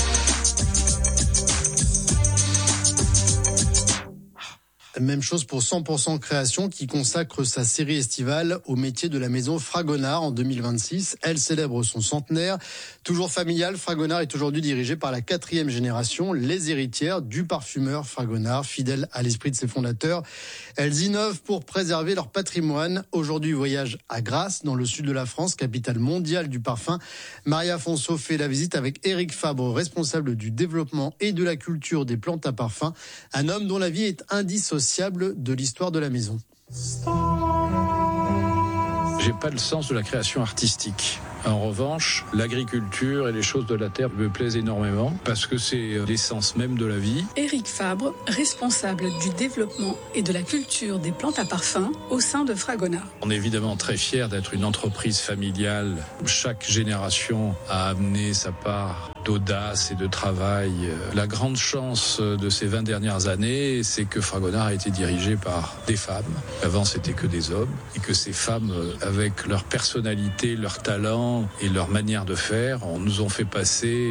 [SPEAKER 14] Même chose pour 100% Création qui consacre sa série estivale au métier de la maison Fragonard en 2026. Elle célèbre son centenaire. Toujours familiale, Fragonard est aujourd'hui dirigée par la 4e génération, les héritières du parfumeur Fragonard, fidèles à l'esprit de ses fondateurs. Elles innovent pour préserver leur patrimoine. Aujourd'hui, voyage à Grasse, dans le sud de la France, capitale mondiale du parfum. Maria Fonso fait la visite avec Éric Fabre, responsable du développement et de la culture des plantes à parfum. Un homme dont la vie est indissociable de l'histoire de la maison.
[SPEAKER 2] J'ai pas le sens de la création artistique. En revanche, l'agriculture et les choses de la terre me plaisent énormément parce que c'est l'essence même de la vie.
[SPEAKER 3] Éric Fabre, responsable du développement et de la culture des plantes à parfum au sein de Fragonard.
[SPEAKER 2] On est évidemment très fiers d'être une entreprise familiale. Chaque génération a amené sa part d'audace et de travail. La grande chance de ces 20 dernières années, c'est que Fragonard a été dirigé par des femmes. Avant, c'était que des hommes. Et que ces femmes, avec leur personnalité, leur talent et leur manière de faire, nous ont fait passer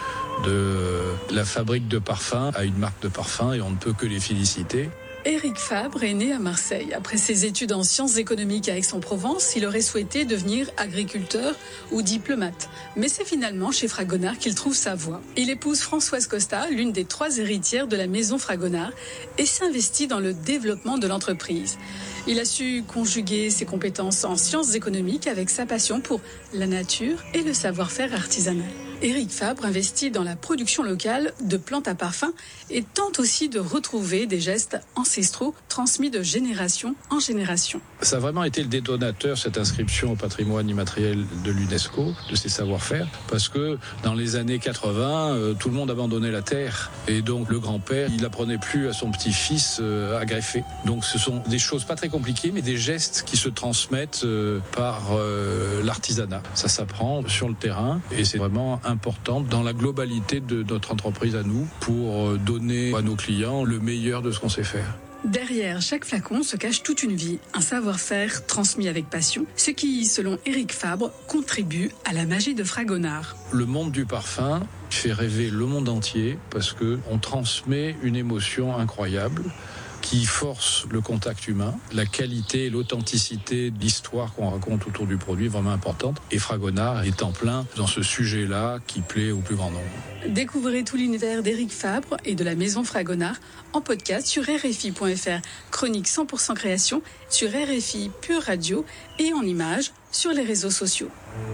[SPEAKER 2] de la fabrique de parfums à une marque de parfum et on ne peut que les féliciter.
[SPEAKER 3] Éric Fabre est né à Marseille. Après ses études en sciences économiques à Aix-en-Provence, il aurait souhaité devenir agriculteur ou diplomate. Mais c'est finalement chez Fragonard qu'il trouve sa voie. Il épouse Françoise Costa, l'une des 3 héritières de la maison Fragonard, et s'investit dans le développement de l'entreprise. Il a su conjuguer ses compétences en sciences économiques avec sa passion pour la nature et le savoir-faire artisanal. Éric Fabre investit dans la production locale de plantes à parfum et tente aussi de retrouver des gestes ancestraux transmis de génération en génération.
[SPEAKER 2] Ça a vraiment été le détonateur, cette inscription au patrimoine immatériel de l'UNESCO, de ses savoir-faire, parce que dans les années 80, tout le monde abandonnait la terre. Et donc le grand-père, il apprenait plus à son petit-fils à greffer. Donc ce sont des choses pas très compliquées, mais des gestes qui se transmettent par l'artisanat. Ça s'apprend sur le terrain et c'est vraiment importante dans la globalité de notre entreprise à nous pour donner à nos clients le meilleur de ce qu'on sait faire.
[SPEAKER 3] Derrière chaque flacon se cache toute une vie, un savoir-faire transmis avec passion, ce qui, selon Éric Fabre, contribue à la magie de Fragonard.
[SPEAKER 2] Le monde du parfum fait rêver le monde entier parce qu'on transmet une émotion incroyable qui force le contact humain. La qualité et l'authenticité de l'histoire qu'on raconte autour du produit est vraiment importante. Et Fragonard est en plein dans ce sujet-là qui plaît au plus grand nombre.
[SPEAKER 3] Découvrez tout l'univers d'Éric Fabre et de la maison Fragonard en podcast sur RFI.fr. Chronique 100% Création sur RFI Pure Radio et en images sur les réseaux sociaux.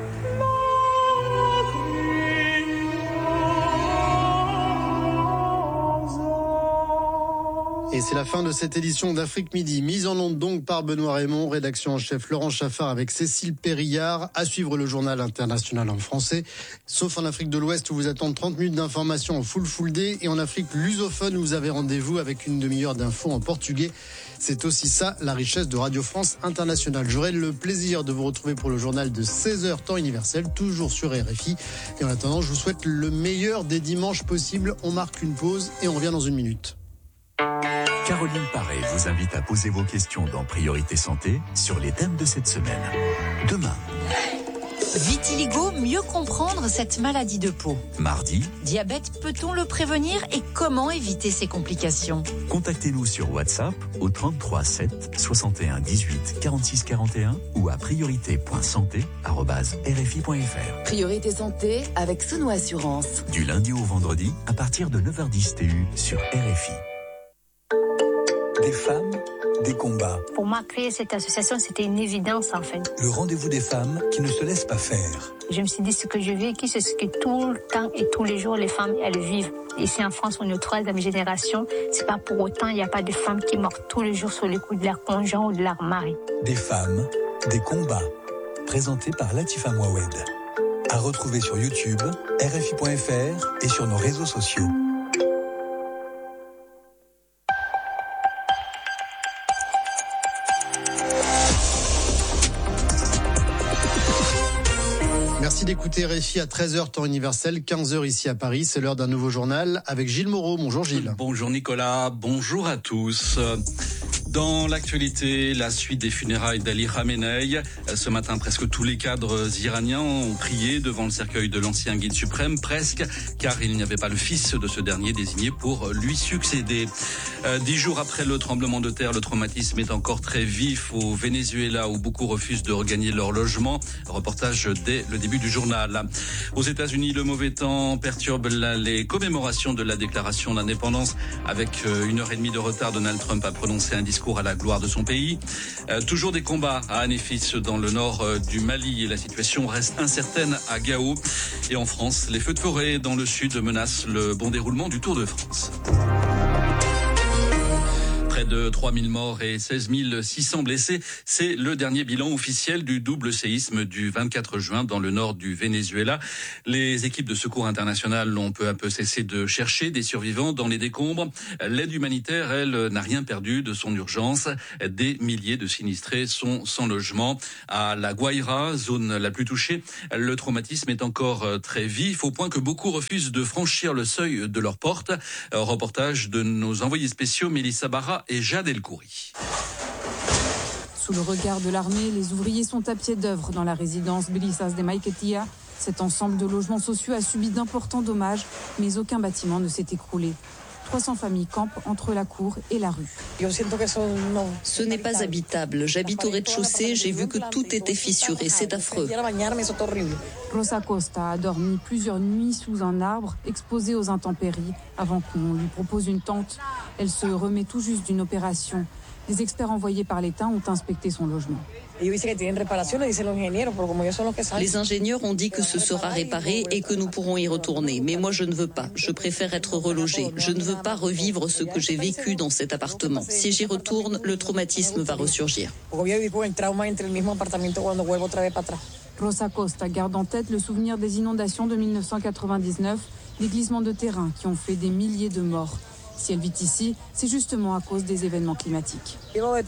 [SPEAKER 14] Et c'est la fin de cette édition d'Afrique Midi, mise en onde donc par Benoît Raymond, rédaction en chef Laurent Chaffard avec Cécile Périllard, à suivre le journal international en français, sauf en Afrique de l'Ouest où vous attendent 30 minutes d'information en full day et en Afrique lusophone où vous avez rendez-vous avec une demi-heure d'infos en portugais. C'est aussi ça la richesse de Radio France Internationale. J'aurai le plaisir de vous retrouver pour le journal de 16h temps universel, toujours sur RFI. Et en attendant, je vous souhaite le meilleur des dimanches possibles. On marque une pause et on revient dans une minute.
[SPEAKER 5] Caroline Paré vous invite à poser vos questions dans Priorité Santé sur les thèmes de cette semaine. Demain.
[SPEAKER 18] Vitiligo, mieux comprendre cette maladie de peau.
[SPEAKER 5] Mardi.
[SPEAKER 18] Diabète, peut-on le prévenir et comment éviter ses complications?
[SPEAKER 5] Contactez-nous sur WhatsApp au 33 7 61 18 46 41 ou à priorité.santé@rfi.fr.
[SPEAKER 18] Priorité Santé avec Sono Assurance.
[SPEAKER 5] Du lundi au vendredi à partir de 9h10 TU sur RFI.
[SPEAKER 19] Des femmes, des combats.
[SPEAKER 20] Pour moi, créer cette association, c'était une évidence en fait.
[SPEAKER 19] Le rendez-vous des femmes qui ne se laissent pas faire.
[SPEAKER 20] Je me suis dit, ce que je vis, c'est ce que tout le temps et tous les jours, les femmes, elles vivent. Ici en France, on est 3e génération. C'est pas pour autant, il n'y a pas de femmes qui meurent tous les jours sur le coup de leur conjoint ou de leur mari.
[SPEAKER 19] Des femmes, des combats. Présenté par Latifa Mouawed. À retrouver sur YouTube, RFI.fr et sur nos réseaux sociaux.
[SPEAKER 14] Merci d'écouter RFI à 13h temps universel, 15h ici à Paris. C'est l'heure d'un nouveau journal avec Gilles Moreau. Bonjour Gilles.
[SPEAKER 21] Bonjour Nicolas, bonjour à tous. Dans l'actualité, la suite des funérailles d'Ali Khamenei. Ce matin, presque tous les cadres iraniens ont prié devant le cercueil de l'ancien guide suprême, presque, car il n'y avait pas le fils de ce dernier désigné pour lui succéder. 10 jours après le tremblement de terre, le traumatisme est encore très vif au Venezuela, où beaucoup refusent de regagner leur logement. Reportage dès le début du journal. Aux États-Unis, le mauvais temps perturbe les commémorations de la déclaration d'indépendance. Avec 1h30 de retard, Donald Trump a prononcé un discours à la gloire de son pays. Toujours des combats à Anéfis dans le nord du Mali et la situation reste incertaine à Gao. Et en France, les feux de forêt dans le sud menacent le bon déroulement du Tour de France. Près de 3000 morts et 16 600 blessés, c'est le dernier bilan officiel du double séisme du 24 juin dans le nord du Venezuela. Les équipes de secours internationales ont peu à peu cessé de chercher des survivants dans les décombres. L'aide humanitaire, elle, n'a rien perdu de son urgence. Des milliers de sinistrés sont sans logement. À La Guaira, zone la plus touchée, le traumatisme est encore très vif, au point que beaucoup refusent de franchir le seuil de leur porte. Reportage de nos envoyés spéciaux Mélissa Barra et Jade El-Khoury.
[SPEAKER 22] Sous le regard de l'armée, les ouvriers sont à pied d'œuvre dans la résidence Brisas de Maiquetía. Cet ensemble de logements sociaux a subi d'importants dommages, mais aucun bâtiment ne s'est écroulé. 300 familles campent entre la cour et la rue.
[SPEAKER 23] Ce n'est pas habitable. J'habite au rez-de-chaussée, j'ai vu que tout était fissuré, c'est affreux.
[SPEAKER 22] Rosa Costa a dormi plusieurs nuits sous un arbre, exposée aux intempéries, avant qu'on lui propose une tente. Elle se remet tout juste d'une opération. Les experts envoyés par l'État ont inspecté son logement.
[SPEAKER 23] Les ingénieurs ont dit que ce sera réparé et que nous pourrons y retourner. Mais moi, je ne veux pas. Je préfère être relogée. Je ne veux pas revivre ce que j'ai vécu dans cet appartement. Si j'y retourne, le traumatisme va ressurgir.
[SPEAKER 22] Rosa Costa garde en tête le souvenir des inondations de 1999, des glissements de terrain qui ont fait des milliers de morts. Si elle vit ici, c'est justement à cause des événements climatiques.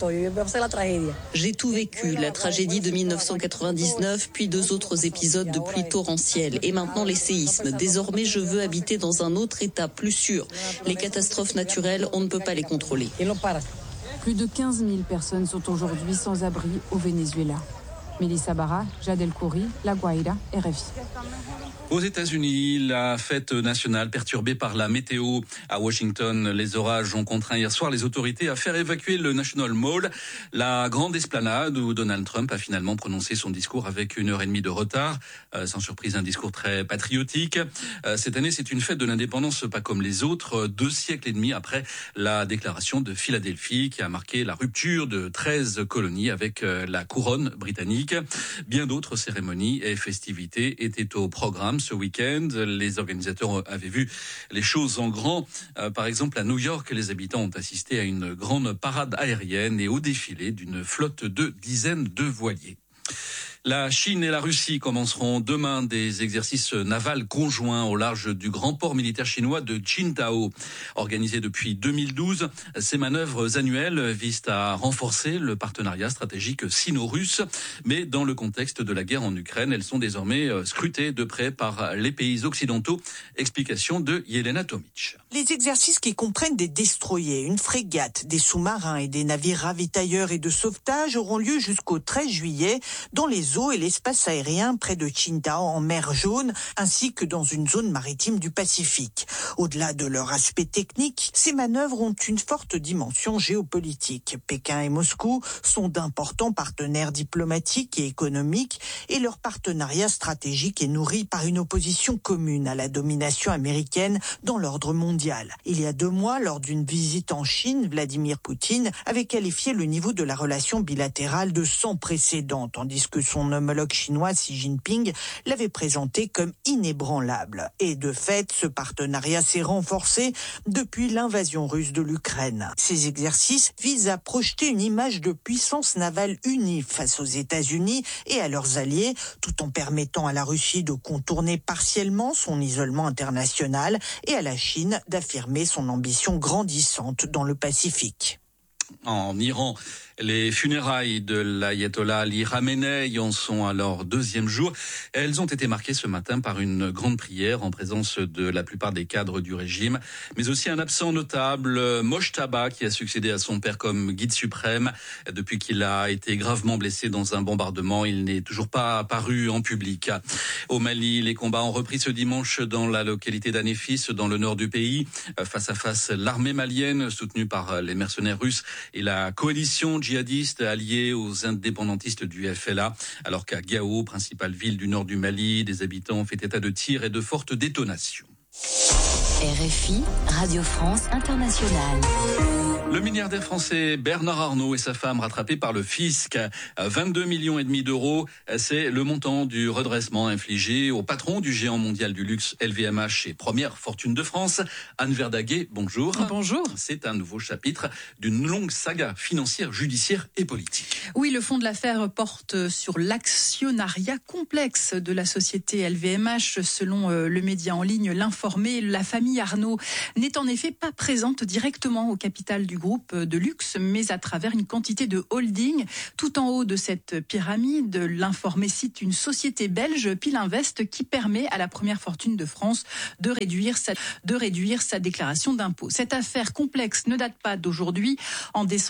[SPEAKER 23] J'ai tout vécu, la tragédie de 1999, puis 2 autres épisodes de pluie torrentielle, et maintenant les séismes. Désormais, je veux habiter dans un autre état, plus sûr. Les catastrophes naturelles, on ne peut pas les contrôler.
[SPEAKER 22] Plus de 15 000 personnes sont aujourd'hui sans abri au Venezuela. Mélissa Barra, Jade El-Khoury, La Guaira, RFI.
[SPEAKER 21] Aux États-Unis, la fête nationale perturbée par la météo. À Washington, les orages ont contraint hier soir les autorités à faire évacuer le National Mall, la grande esplanade où Donald Trump a finalement prononcé son discours avec 1h30 de retard. Sans surprise, un discours très patriotique. Cette année, c'est une fête de l'indépendance pas comme les autres, 2 siècles et demi après la déclaration de Philadelphie qui a marqué la rupture de 13 colonies avec la couronne britannique. Bien d'autres cérémonies et festivités étaient au programme ce week-end. Les organisateurs avaient vu les choses en grand. Par exemple, à New York, les habitants ont assisté à une grande parade aérienne et au défilé d'une flotte de dizaines de voiliers. La Chine et la Russie commenceront demain des exercices navals conjoints au large du grand port militaire chinois de Qingdao. Organisés depuis 2012, ces manœuvres annuelles visent à renforcer le partenariat stratégique sino-russe. Mais dans le contexte de la guerre en Ukraine, elles sont désormais scrutées de près par les pays occidentaux. Explication de Yelena Tomic.
[SPEAKER 24] Les exercices qui comprennent des destroyers, une frégate, des sous-marins et des navires ravitailleurs et de sauvetage auront lieu jusqu'au 13 juillet dans les eaux et l'espace aérien près de Qingdao en mer Jaune, ainsi que dans une zone maritime du Pacifique. Au-delà de leur aspect technique, ces manœuvres ont une forte dimension géopolitique. Pékin et Moscou sont d'importants partenaires diplomatiques et économiques et leur partenariat stratégique est nourri par une opposition commune à la domination américaine dans l'ordre mondial. Il y a 2 mois, lors d'une visite en Chine, Vladimir Poutine avait qualifié le niveau de la relation bilatérale de sans précédent, tandis que son homologue chinois Xi Jinping l'avait présenté comme inébranlable. Et de fait, ce partenariat s'est renforcé depuis l'invasion russe de l'Ukraine. Ces exercices visent à projeter une image de puissance navale unie face aux États-Unis et à leurs alliés, tout en permettant à la Russie de contourner partiellement son isolement international et à la Chine d'affirmer son ambition grandissante dans le Pacifique.
[SPEAKER 21] En Iran, les funérailles de l'ayatollah Ali Khamenei en sont à leur 2e jour. Elles ont été marquées ce matin par une grande prière en présence de la plupart des cadres du régime, mais aussi un absent notable, Mojtaba, qui a succédé à son père comme guide suprême. Depuis qu'il a été gravement blessé dans un bombardement, il n'est toujours pas apparu en public. Au Mali, les combats ont repris ce dimanche dans la localité d'Anéfis, dans le nord du pays. Face à face, l'armée malienne, soutenue par les mercenaires russes, et la coalition djihadiste alliée aux indépendantistes du FLA, alors qu'à Gao, principale ville du nord du Mali, des habitants ont fait état de tirs et de fortes détonations.
[SPEAKER 18] RFI, Radio France Internationale.
[SPEAKER 21] Le milliardaire français Bernard Arnault et sa femme rattrapés par le fisc à 22,5 millions d'euros. C'est le montant du redressement infligé au patron du géant mondial du luxe LVMH et première fortune de France. Anne Verdaguet, bonjour.
[SPEAKER 4] Bonjour.
[SPEAKER 21] C'est un nouveau chapitre d'une longue saga financière, judiciaire et politique.
[SPEAKER 4] Oui, le fond de l'affaire porte sur l'actionnariat complexe de la société LVMH. Selon le média en ligne L'Informé, la famille Arnault n'est en effet pas présente directement au capital du groupe de luxe, mais à travers une quantité de holdings. Tout en haut de cette pyramide, L'Informé cite une société belge, Pilinvest, qui permet à la première fortune de France de réduire sa déclaration d'impôt. Cette affaire complexe ne date pas d'aujourd'hui. En décembre